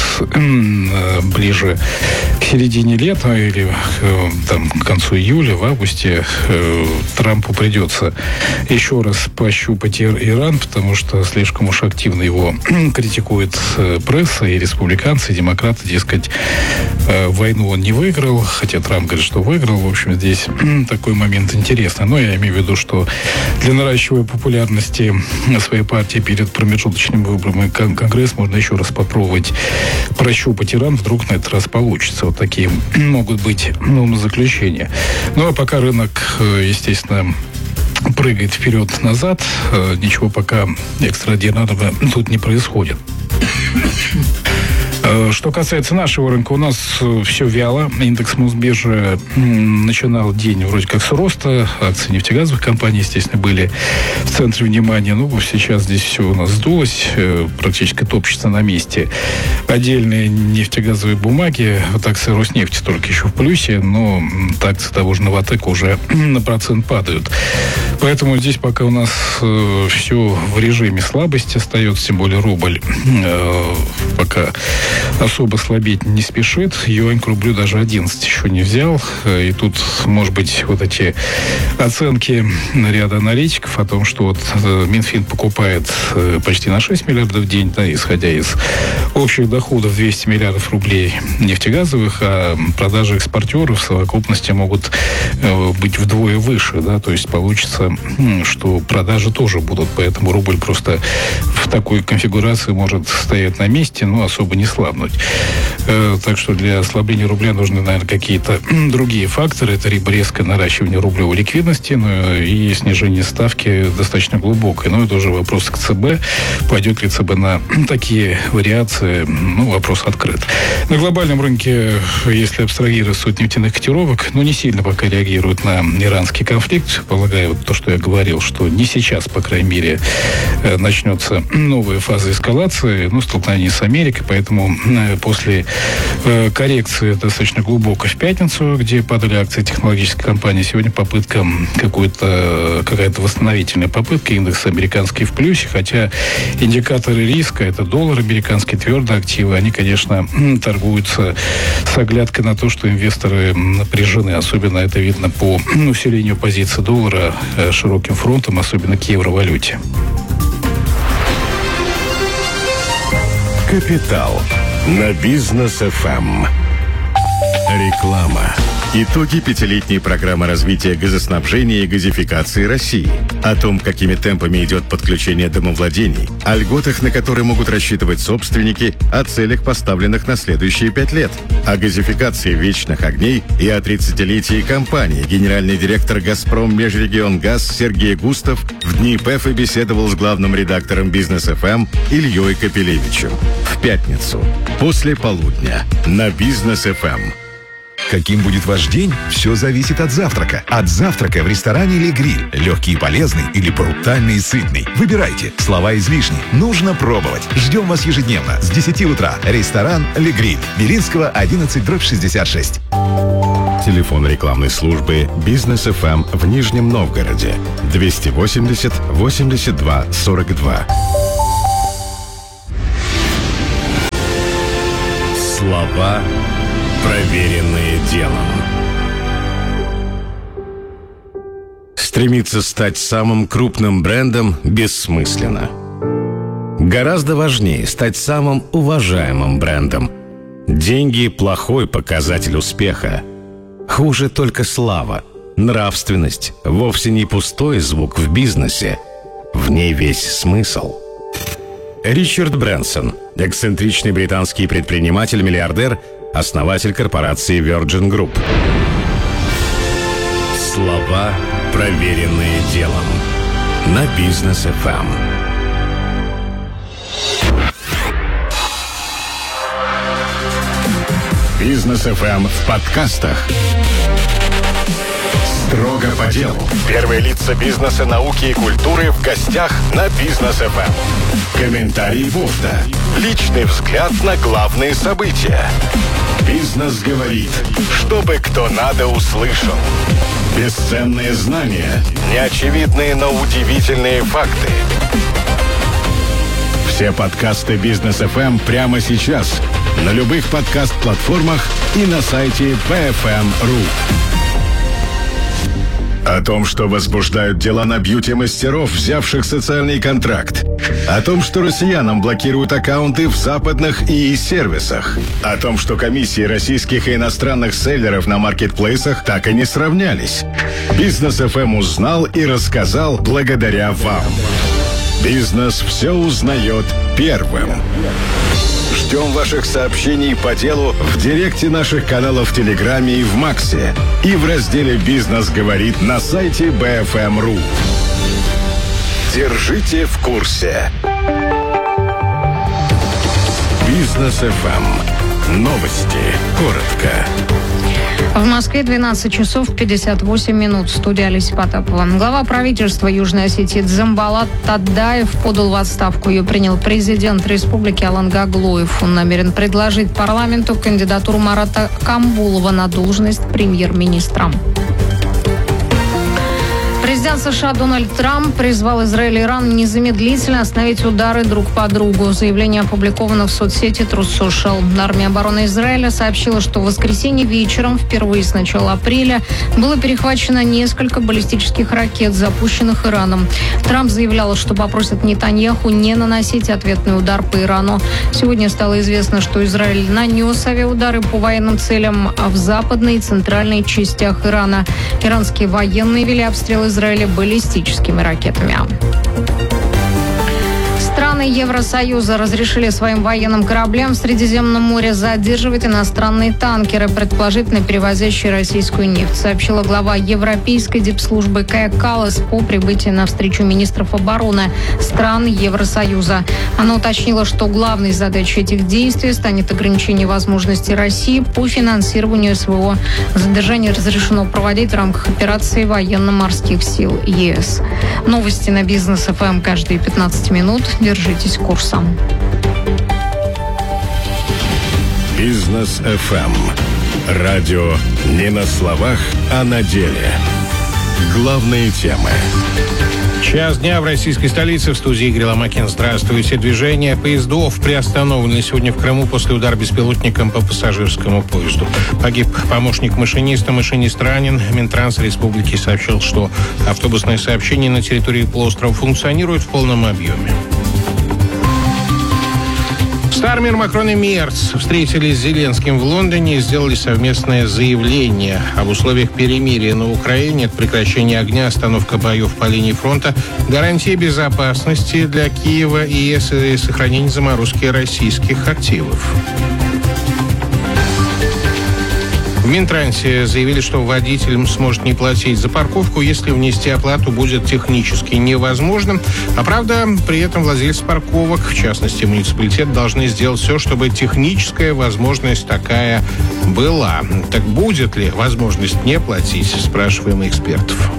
ближе к середине лета или к концу июля, в августе Трампу придется еще раз пощупать Иран, потому что слишком уж активно его критикует пресса и республиканцы, и демократы, дескать, войну он не выиграл, хотя Трамп говорит, что выиграл. В общем, здесь такой момент интересный. Но я имею в виду, что для наращивания популярности своей партии перед промежуточным выбором Конгресс можно еще раз попробовать прощупать Иран, вдруг на этот раз получится. Вот такие могут быть заключения. А пока рынок, естественно, прыгает вперед-назад, ничего пока экстраординарного тут не происходит. Что касается нашего рынка, у нас все вяло. Индекс Мосбиржи начинал день вроде как с роста. Акции нефтегазовых компаний, естественно, были в центре внимания. Сейчас здесь все у нас сдулось. Практически топчется на месте. Отдельные нефтегазовые бумаги. Вот акции Роснефти только еще в плюсе, но акции того же Новатэка уже на процент падают. Поэтому здесь пока у нас все в режиме слабости остается, тем более рубль пока особо слабеть не спешит. Юань к рублю даже 11 еще не взял. И тут, может быть, вот эти оценки ряда аналитиков о том, что Минфин покупает почти на 6 миллиардов в день, исходя из общих доходов 200 миллиардов рублей нефтегазовых, а продажи экспортеров в совокупности могут быть вдвое выше. То есть получится, что продажи тоже будут. Поэтому рубль просто в такой конфигурации может стоять на месте, но особо не слабнуть. Так что для ослабления рубля нужны, наверное, какие-то другие факторы. Это либо резкое наращивание рублевой ликвидности, и снижение ставки достаточно глубокое. Но это уже вопрос к ЦБ. Пойдет ли ЦБ на такие вариации? Вопрос открыт. На глобальном рынке, если абстрагироваться от нефтяных котировок, не сильно пока реагируют на иранский конфликт. Полагаю, то, что я говорил, что не сейчас, по крайней мере, начнется новая фаза эскалации, столкновения с Америкой. Поэтому после коррекции достаточно глубоко в пятницу, где падали акции технологической компании, сегодня попытка какая-то восстановительная попытка, индекс американский в плюсе, хотя индикаторы риска, это доллар американский, твердые активы, они, конечно, торгуются с оглядкой на то, что инвесторы напряжены. Особенно это видно по усилению позиции доллара широким фронтом, особенно к евровалюте. Капитал на Бизнес ФМ. Реклама. Итоги пятилетней программы развития газоснабжения и газификации России. О том, какими темпами идет подключение домовладений, о льготах, на которые могут рассчитывать собственники, о целях, поставленных на следующие 5 лет, о газификации вечных огней и о 30-летии компании. Генеральный директор «Газпром Межрегионгаз» Сергей Густав в дни ПЭФа беседовал с главным редактором Бизнес ФМ Ильей Капелевичем. В пятницу, после полудня, на Бизнес ФМ. Каким будет ваш день, все зависит от завтрака. От завтрака в ресторане «Ле Гриль». Легкий и полезный или брутальный и сытный. Выбирайте. Слова излишни. Нужно пробовать. Ждем вас ежедневно с 10 утра. Ресторан «Ле Гриль». Белинского, 11/66. Телефон рекламной службы «Бизнес ФМ» в Нижнем Новгороде. 280 82 42. Слова, проверенные делом. Стремиться стать самым крупным брендом бессмысленно. Гораздо важнее стать самым уважаемым брендом. Деньги – плохой показатель успеха. Хуже только слава. Нравственность – вовсе не пустой звук в бизнесе. В ней весь смысл. Ричард Брэнсон, эксцентричный британский предприниматель-миллиардер, основатель корпорации Virgin Group. Слова, проверенные делом. На Бизнес ФМ. Бизнес ФМ в подкастах. Строго по делу. Первые лица бизнеса, науки и культуры в гостях на Бизнес ФМ. Комментарий Вовда. Личный взгляд на главные события. Бизнес говорит, чтобы кто надо услышал. Бесценные знания, неочевидные, но удивительные факты. Все подкасты Бизнес ФМ прямо сейчас на любых подкаст-платформах и на сайте bfm.ru. О том, что возбуждают дела на бьюти-мастеров, взявших социальный контракт. О том, что россиянам блокируют аккаунты в западных ИИ-сервисах. О том, что комиссии российских и иностранных селлеров на маркетплейсах так и не сравнялись. Бизнес ФМ узнал и рассказал благодаря вам. Бизнес все узнает первым. Ждем ваших сообщений по делу в директе наших каналов в Телеграме и в Максе. И в разделе «Бизнес говорит» на сайте bfm.ru. Держите в курсе. Бизнес ФМ. Новости. Коротко. В Москве 12 часов 58 минут. Студия Олеся Потапова. Глава правительства Южной Осетии Дзамбалат Тадаев подал в отставку. Ее принял президент республики Алан Гаглоев. Он намерен предложить парламенту кандидатуру Марата Камбулова на должность премьер-министра. Президент США Дональд Трамп призвал Израиль и Иран незамедлительно остановить удары друг по другу. Заявление опубликовано в соцсети Truth Social. Армия обороны Израиля сообщила, что в воскресенье вечером, впервые с начала апреля, было перехвачено несколько баллистических ракет, запущенных Ираном. Трамп заявлял, что попросит Нетаньяху не наносить ответный удар по Ирану. Сегодня стало известно, что Израиль нанес авиаудары по военным целям в западной и центральной частях Ирана. Иранские военные вели обстрел Израиля баллистическими ракетами. Страны Евросоюза разрешили своим военным кораблям в Средиземном море задерживать иностранные танкеры, предположительно перевозящие российскую нефть, сообщила глава Европейской дипслужбы Кая Каллас по прибытии на встречу министров обороны стран Евросоюза. Она уточнила, что главной задачей этих действий станет ограничение возможностей России по финансированию СВО. Задержание разрешено проводить в рамках операции военно-морских сил ЕС. Новости на Бизнес ФМ каждые 15 минут. Держитесь курса. Бизнес ФМ. Радио не на словах, а на деле. Главные темы. Час дня в российской столице. В студии Игорь Ломакин. Здравствуйте. Движение поездов приостановлено сегодня в Крыму после удара беспилотником по пассажирскому поезду. Погиб помощник машиниста. Машинист ранен. Минтранс Республики сообщил, что автобусное сообщение на территории полуострова функционирует в полном объеме. Стармер, Макрон и Мерц встретились с Зеленским в Лондоне и сделали совместное заявление об условиях перемирия на Украине, от прекращения огня, остановка боев по линии фронта, гарантии безопасности для Киева и сохранение заморозки российских активов. В Минтрансе заявили, что водитель сможет не платить за парковку, если внести оплату будет технически невозможно. А правда, при этом владельцы парковок, в частности муниципалитет, должны сделать все, чтобы техническая возможность такая была. Так будет ли возможность не платить, спрашиваем экспертов.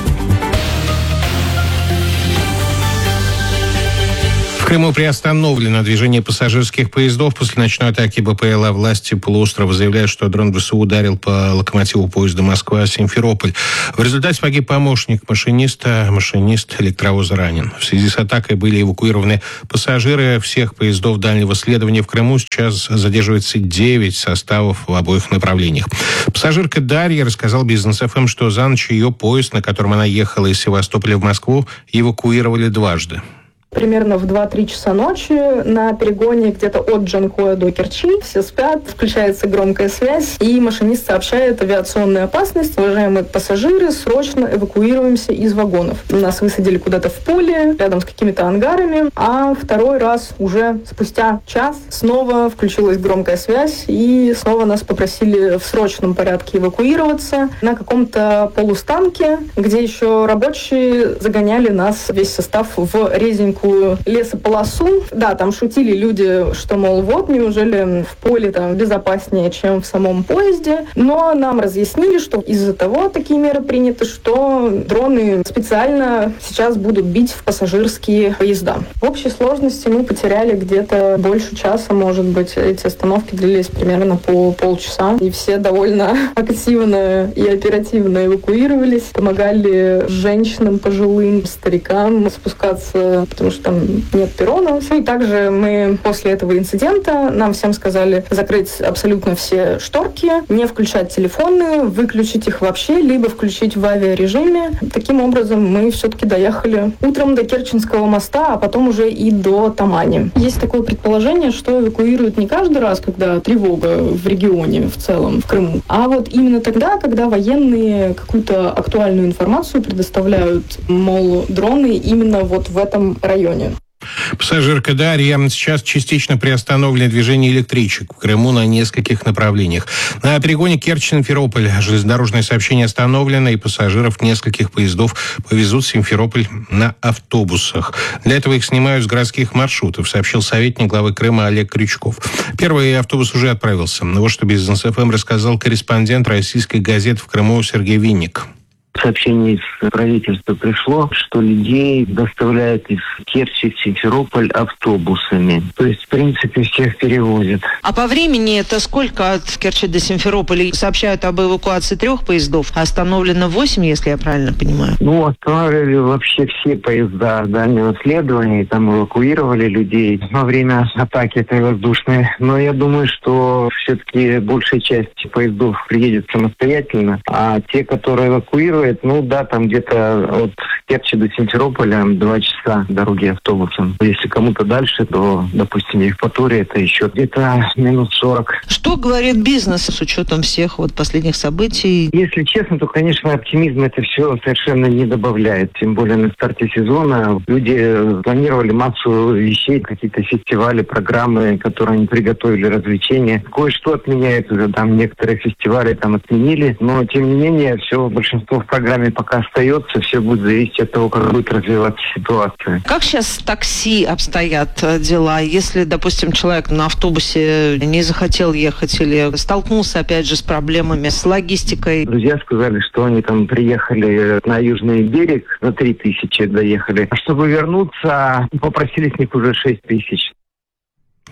В Крыму приостановлено движение пассажирских поездов после ночной атаки БПЛА. Власти полуострова заявляют, что дрон ВСУ ударил по локомотиву поезда Москва-Симферополь. В результате погиб помощник машиниста. Машинист электровоза ранен. В связи с атакой были эвакуированы пассажиры всех поездов дальнего следования в Крыму. Сейчас задерживается 9 составов в обоих направлениях. Пассажирка Дарья рассказала Бизнес ФМ, что за ночь ее поезд, на котором она ехала из Севастополя в Москву, эвакуировали дважды. Примерно в 2-3 часа ночи на перегоне где-то от Джанкоя до Керчи. Все спят, включается громкая связь, и машинист сообщает: авиационная опасность. Уважаемые пассажиры, срочно эвакуируемся из вагонов. Нас высадили куда-то в поле, рядом с какими-то ангарами, а второй раз уже спустя час снова включилась громкая связь, и снова нас попросили в срочном порядке эвакуироваться на каком-то полустанке, где еще рабочие загоняли нас, весь состав, в резинку лесополосу. Да, там шутили люди, что, мол, вот, неужели в поле там безопаснее, чем в самом поезде. Но нам разъяснили, что из-за того такие меры приняты, что дроны специально сейчас будут бить в пассажирские поезда. В общей сложности мы потеряли где-то больше часа, может быть. Эти остановки длились примерно по полчаса. И все довольно активно и оперативно эвакуировались. Помогали женщинам, пожилым, старикам спускаться, потому что там нет перрона. И также мы после этого инцидента, нам всем сказали закрыть абсолютно все шторки, не включать телефоны, выключить их вообще, либо включить в авиарежиме. Таким образом, мы все-таки доехали утром до Керченского моста, а потом уже и до Тамани. Есть такое предположение, что эвакуируют не каждый раз, когда тревога в регионе в целом, в Крыму, а вот именно тогда, когда военные какую-то актуальную информацию предоставляют, мол, дроны именно вот в этом районе. Пассажирка Дарья. Сейчас частично приостановлено движение электричек в Крыму на нескольких направлениях. На перегоне Керчь-Симферополь железнодорожное сообщение остановлено, и пассажиров нескольких поездов повезут в Симферополь на автобусах. Для этого их снимают с городских маршрутов, сообщил советник главы Крыма Олег Крючков. Первый автобус уже отправился. Вот что Бизнес ФМ рассказал корреспондент российской газеты в Крыму Сергей Винник. Сообщение из правительства пришло, что людей доставляют из Керчи в Симферополь автобусами. То есть, в принципе, всех перевозят. А по времени это сколько от Керчи до Симферополя? Сообщают об эвакуации 3 поездов, а остановлено 8, если я правильно понимаю. Останавливали вообще все поезда дальнего следования, там эвакуировали людей во время атаки этой воздушной. Но я думаю, что все-таки большая часть поездов приедет самостоятельно, а те, которые эвакуируют, там где-то от Керчи до Симферополя 2 часа дороги автобусом. Если кому-то дальше, то, допустим, Евпатория, это еще где-то минут 40. Что говорит бизнес с учетом всех последних событий? Если честно, то, конечно, оптимизм это все совершенно не добавляет. Тем более на старте сезона люди планировали массу вещей, какие-то фестивали, программы, которые они приготовили, развлечения. Кое-что отменяют уже, там некоторые фестивали там отменили, но тем не менее все, большинство в программе пока остается, все будет зависеть от того, как будет развиваться ситуация. Как сейчас с такси обстоят дела? Если, допустим, человек на автобусе не захотел ехать или столкнулся, опять же, с проблемами с логистикой? Друзья сказали, что они там приехали на Южный берег, за 3000 доехали. А чтобы вернуться, попросили с них уже 6000.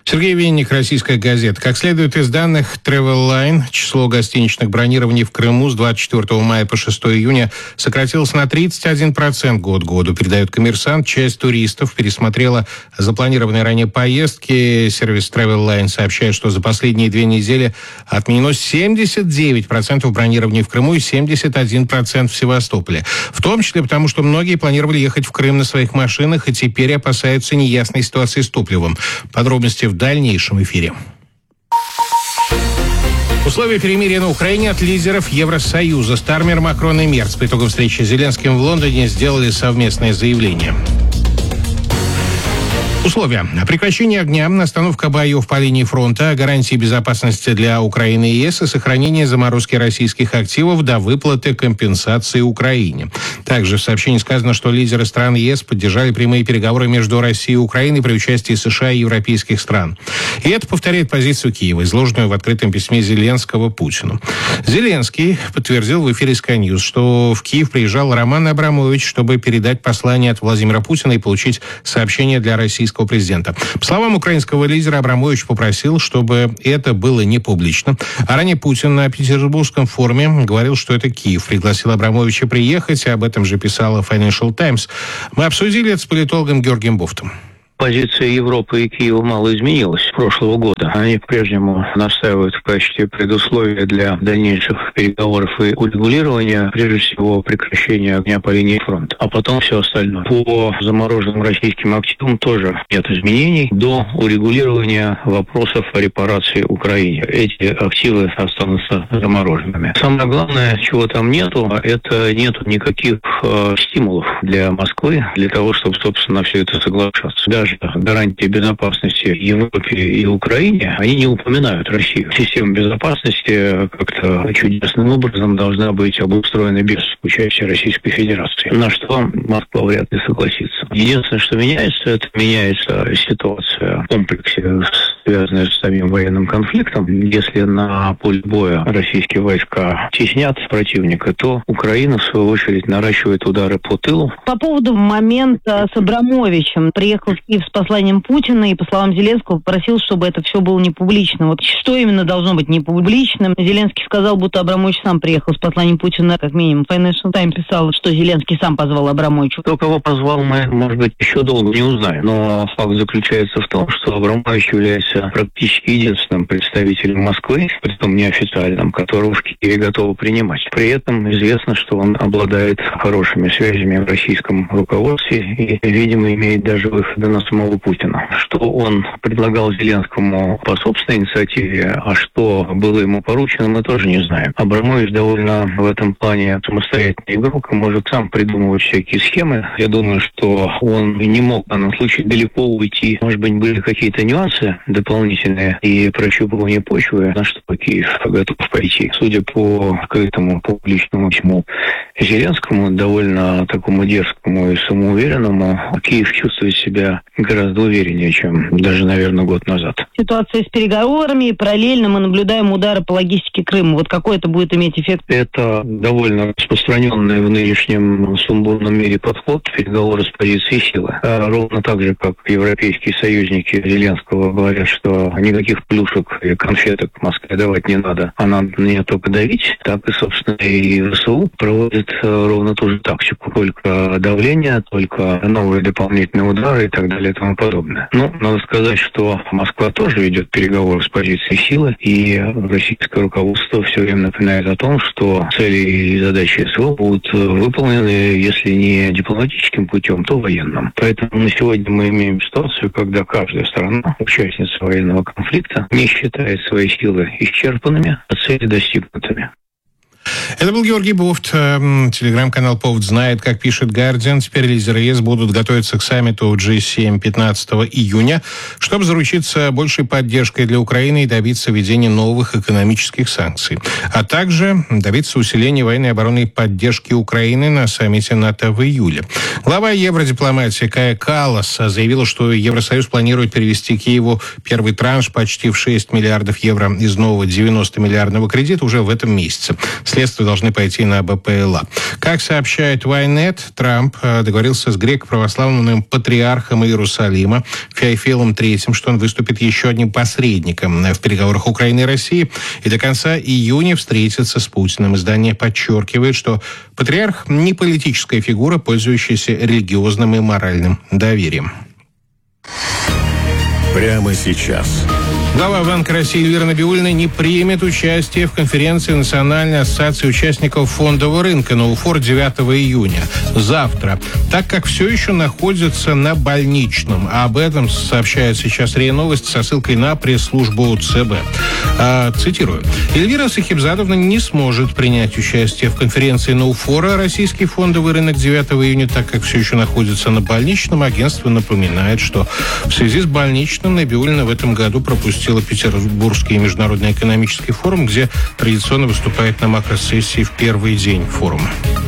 Сергей Винник, «Российская газета». Как следует из данных Travel-Line, число гостиничных бронирований в Крыму с 24 мая по 6 июня сократилось на 31% год к году, передает «Коммерсант». Часть туристов пересмотрела запланированные ранее поездки. Сервис Travel-Line сообщает, что за последние 2 недели отменено 79% бронирований в Крыму и 71% в Севастополе. В том числе потому, что многие планировали ехать в Крым на своих машинах и теперь опасаются неясной ситуации с топливом. Подробности в дальнейшем эфире. Условия перемирия на Украине от лидеров Евросоюза. Стармер, Макрон и Мерц по итогам встречи с Зеленским в Лондоне сделали совместное заявление. Условия. Прекращение огня, остановка боев по линии фронта, гарантии безопасности для Украины и ЕС и сохранение заморозки российских активов до выплаты компенсации Украине. Также в сообщении сказано, что лидеры стран ЕС поддержали прямые переговоры между Россией и Украиной при участии США и европейских стран. И это повторяет позицию Киева, изложенную в открытом письме Зеленского Путину. Зеленский подтвердил в эфире Sky News, что в Киев приезжал Роман Абрамович, чтобы передать послание от Владимира Путина и получить сообщение для российского президента. По словам украинского лидера, Абрамович попросил, чтобы это было не публично. А ранее Путин на Петербургском форуме говорил, что это Киев пригласил Абрамовича приехать, и об этом же писала Financial Times. Мы обсудили это с политологом Георгием Бофтом. Позиция Европы и Киева мало изменилась с прошлого года. Они по-прежнему настаивают в качестве предусловия для дальнейших переговоров и урегулирования, прежде всего, прекращения огня по линии фронта, а потом все остальное. По замороженным российским активам тоже нет изменений до урегулирования вопросов о репарации Украине. Эти активы останутся замороженными. Самое главное, чего там нету, это нету никаких стимулов для Москвы для того, чтобы, собственно, на все это соглашаться. Даже гарантии безопасности Европе и Украине, они не упоминают Россию. Система безопасности как-то чудесным образом должна быть обустроена без участия Российской Федерации. На что Москва вряд ли согласится. Единственное, что меняется, это меняется ситуация в комплексе, связанная с самим военным конфликтом. Если на поле боя российские войска теснят противника, то Украина, в свою очередь, наращивает удары по тылу. По поводу момента с Абрамовичем. Приехал в Киев с посланием Путина и, по словам Зеленского, попросил, чтобы это все было не публично. Вот что именно должно быть не публичным? Зеленский сказал, будто Абрамович сам приехал с посланием Путина. Как минимум, Financial Times писал, что Зеленский сам позвал Абрамовича. Кто кого позвал, мы, может быть, еще долго не узнаем. Но факт заключается в том, что Абрамович является практически единственным представителем Москвы, притом неофициальным, которого в Киеве готовы принимать. При этом известно, что он обладает хорошими связями в российском руководстве и, видимо, имеет даже выходы на самого Путина. Что он предлагал Зеленскому по собственной инициативе, а что было ему поручено, мы тоже не знаем. Абрамович довольно в этом плане самостоятельный игрок и может сам придумывать всякие схемы. Я думаю, что он не мог в данном случае далеко уйти. Может быть, были какие-то нюансы дополнительные и прощупывание почвы, на что Киев готов пойти. Судя по открытому публичному письму Зеленскому, довольно такому дерзкому и самоуверенному, Киев чувствует себя гораздо увереннее, чем даже, наверное, год назад. Ситуация с переговорами, и параллельно мы наблюдаем удары по логистике Крыма. Вот какой это будет иметь эффект? Это довольно распространенный в нынешнем сумбурном мире подход переговоры с позиции силы. Ровно так же, как европейские союзники Зеленского говорят, что никаких плюшек и конфеток Москве давать не надо, а надо на нее только давить, так и, собственно, и ВСУ проводит ровно ту же тактику. Только давление, только новые дополнительные удары и так далее и тому подобное. Но надо сказать, что Москва тоже ведет переговоры с позиции силы, и российское руководство все время напоминает о том, что цели и задачи СВО будут выполнены, если не дипломатическим путем, то военным. Поэтому на сегодня мы имеем ситуацию, когда каждая сторона, участница военного конфликта, не считает свои силы исчерпанными, а цели достигнутыми. Это был Георгий Бофт. Телеграм-канал «Повод знает», как пишет Guardian. Теперь лидеры ЕС будут готовиться к саммиту G7 15 июня, чтобы заручиться большей поддержкой для Украины и добиться введения новых экономических санкций. А также добиться усиления военной и оборонной поддержки Украины на саммите НАТО в июле. Глава евродипломатии Кая Каллас заявила, что Евросоюз планирует перевести Киеву первый транш почти в 6 миллиардов евро из нового 90-миллиардного кредита уже в этом месяце. средства должны пойти на БПЛА. Как сообщает Ynet, Трамп договорился с греко-православным патриархом Иерусалима Феофилом III, что он выступит еще одним посредником в переговорах Украины и России, и до конца июня встретится с Путиным. Издание подчеркивает, что патриарх не политическая фигура, пользующаяся религиозным и моральным доверием. Прямо сейчас. Глава Банка России Эльвира Набиуллина не примет участие в конференции Национальной ассоциации участников фондового рынка на УФОР 9 июня, завтра, так как все еще находится на больничном. А об этом сообщает сейчас РИА Новости со ссылкой на пресс-службу ЦБ. Цитирую. Эльвира Сахибзадовна не сможет принять участие в конференции на УФОР, а российский фондовый рынок 9 июня, так как все еще находится на больничном. Агентство напоминает, что в связи с больничным Набиуллина в этом году пропустила Петербургский международный экономический форум, где традиционно выступает на макросессии в первый день форума.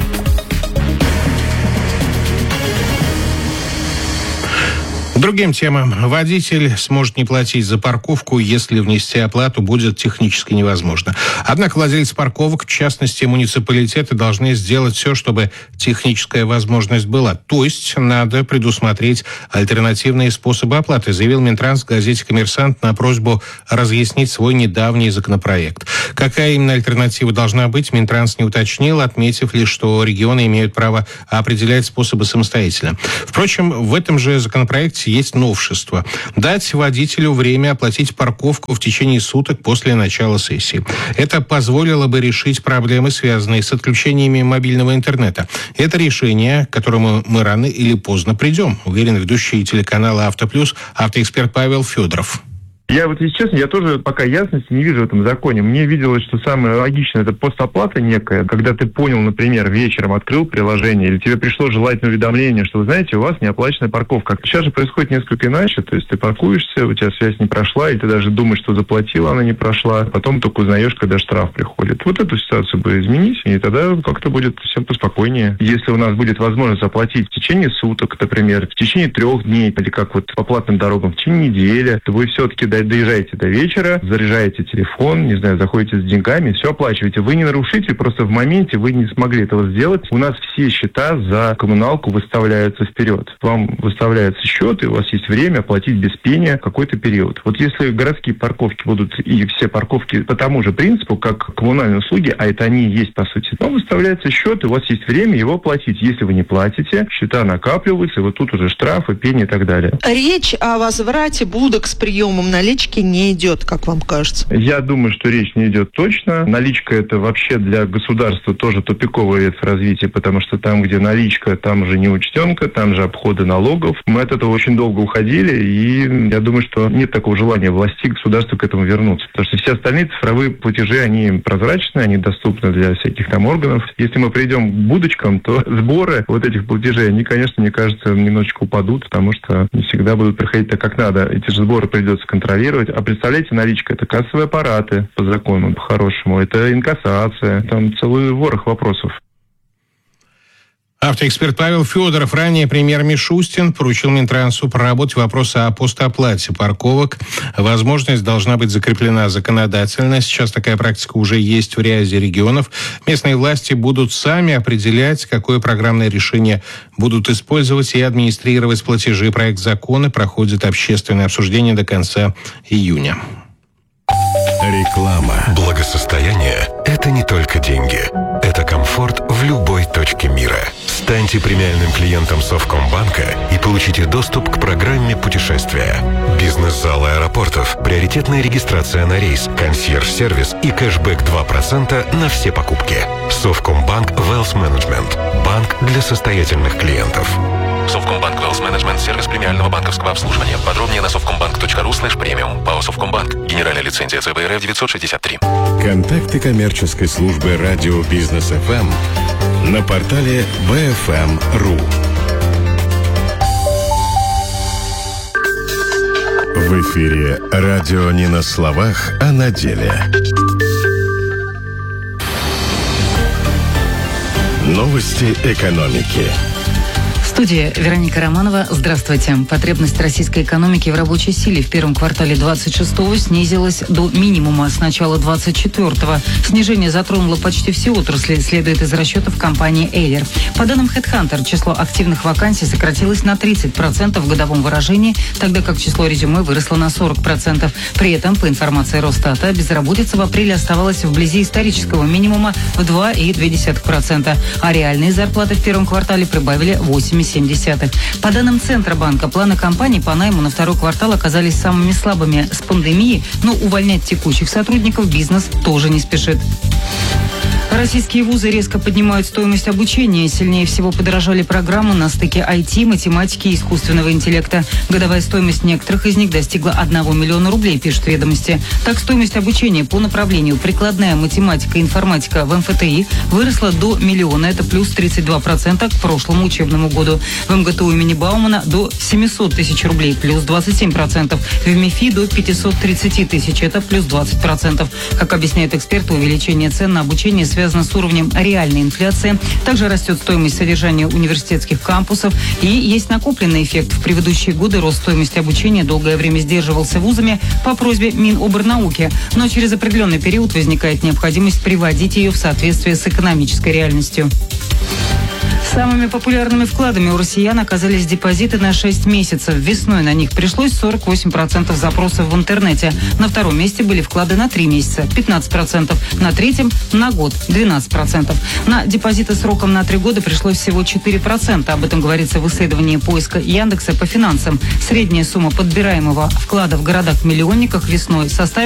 Другим темам. Водитель сможет не платить за парковку, если внести оплату будет технически невозможно. Однако владельцы парковок, в частности муниципалитеты, должны сделать все, чтобы техническая возможность была. То есть надо предусмотреть альтернативные способы оплаты, заявил Минтранс в газете «Коммерсант» на просьбу разъяснить свой недавний законопроект. Какая именно альтернатива должна быть, Минтранс не уточнил, отметив лишь, что регионы имеют право определять способы самостоятельно. Впрочем, в этом же законопроекте есть новшество. Дать водителю время оплатить парковку в течение суток после начала сессии. Это позволило бы решить проблемы, связанные с отключениями мобильного интернета. Это решение, к которому мы рано или поздно придем, уверен ведущий телеканала «Автоплюс» автоэксперт Павел Федоров. Я вот, если честно, я тоже пока ясности не вижу в этом законе. Мне виделось, что самое логичное — это постоплата некая, когда ты понял, например, вечером открыл приложение, или тебе пришло желательное уведомление, что, вы знаете, у вас неоплаченная парковка. Сейчас же происходит несколько иначе, то есть ты паркуешься, у тебя связь не прошла, и ты даже думаешь, что заплатила, она не прошла, потом только узнаешь, когда штраф приходит. Вот эту ситуацию бы изменить, и тогда как-то будет всем поспокойнее. Если у нас будет возможность заплатить в течение суток, например, в течение 3 дней, или как вот по платным дорогам, в течение недели, то вы все-таки доезжаете до вечера, заряжаете телефон, не знаю, заходите с деньгами, все оплачиваете. Вы не нарушитель, просто в моменте вы не смогли этого сделать. У нас все счета за коммуналку выставляются вперед. Вам выставляется счет, и у вас есть время оплатить без пения какой-то период. Вот если городские парковки будут, и все парковки по тому же принципу, как коммунальные услуги, а это они и есть по сути, то выставляется счет, и у вас есть время его оплатить. Если вы не платите, счета накапливаются, и вот тут уже штрафы, пени и так далее. Речь о возврате будок с приемом налички не идет, как вам кажется? Я думаю, что речь не идет точно. Наличка — это вообще для государства тоже тупиковая ветвь развития, потому что там, где наличка, там уже неучтенка, там же обходы налогов. Мы от этого очень долго уходили, и я думаю, что нет такого желания власти, государства к этому вернуться. Потому что все остальные цифровые платежи, они прозрачны, они доступны для всяких там органов. Если мы придем к будочкам, то сборы вот этих платежей, они, конечно, мне кажется, немножечко упадут, потому что не всегда будут приходить так, как надо. Эти же сборы придется контролировать. А представляете, наличка — это кассовые аппараты по закону, по-хорошему, это инкассация, там целый ворох вопросов. Автоэксперт Павел Федоров. Ранее премьер Мишустин поручил Минтрансу проработать вопросы о постоплате парковок. Возможность должна быть закреплена законодательно. Сейчас такая практика уже есть в ряде регионов. Местные власти будут сами определять, какое программное решение будут использовать и администрировать платежи. Проект закона проходит общественное обсуждение до конца июня. Реклама. Благосостояние – это не только деньги. Это комфорт в любой точке мира. Станьте премиальным клиентом Совкомбанка и получите доступ к программе путешествия. Бизнес-зал аэропортов, приоритетная регистрация на рейс, консьерж-сервис и кэшбэк 2% на все покупки. Совкомбанк Wealth Management. Банк для состоятельных клиентов. Совкомбанк Wealth Management — сервис премиального банковского обслуживания. Подробнее на совкомбанк.ру/премиум. ПАО Совкомбанк. Генеральная лицензия ЦБРФ 963. Контакты коммерческой службы радио Бизнес ФМ на портале bfm.ru. В эфире радио не на словах, а на деле. Новости экономики. студии Вероника Романова. Здравствуйте. Потребность российской экономики в рабочей силе в первом квартале 26-го снизилась до минимума с начала 24-го. Снижение затронуло почти все отрасли, следует из расчетов компании Эйлер. По данным HeadHunter, число активных вакансий сократилось на 30% в годовом выражении, тогда как число резюме выросло на 40%. При этом, по информации Росстата, безработица в апреле оставалась вблизи исторического минимума в 2,2%, а реальные зарплаты в первом квартале прибавили 8,7%. По данным Центробанка, планы компаний по найму на второй квартал оказались самыми слабыми с пандемией, но увольнять текущих сотрудников бизнес тоже не спешит. Российские вузы резко поднимают стоимость обучения. Сильнее всего подорожали программы на стыке IT, математики и искусственного интеллекта. Годовая стоимость некоторых из них достигла 1 миллиона рублей, пишут «Ведомости». Так, стоимость обучения по направлению прикладная математика и информатика в МФТИ выросла до миллиона. Это плюс 32% к прошлому учебному году. В МГТУ имени Баумана до 700 тысяч рублей, плюс 27%. В МИФИ до 530 тысяч, это плюс 20%. Как объясняют эксперты, увеличение цен на обучение связано с уровнем реальной инфляции. Также растет стоимость содержания университетских кампусов. И есть накопленный эффект. В предыдущие годы рост стоимости обучения долгое время сдерживался вузами по просьбе Миноборнауки. Но через определенный период возникает необходимость приводить ее в соответствие с экономической реальностью. Самыми популярными вкладами у россиян оказались депозиты на 6 месяцев. Весной на них пришлось 48% запросов в интернете. На втором месте были вклады на 3 месяца, 15%. На третьем – на год, 12%. На депозиты сроком на 3 года пришлось всего 4%. Об этом говорится в исследовании поиска Яндекса по финансам. Средняя сумма подбираемого вклада в городах-миллионниках весной составила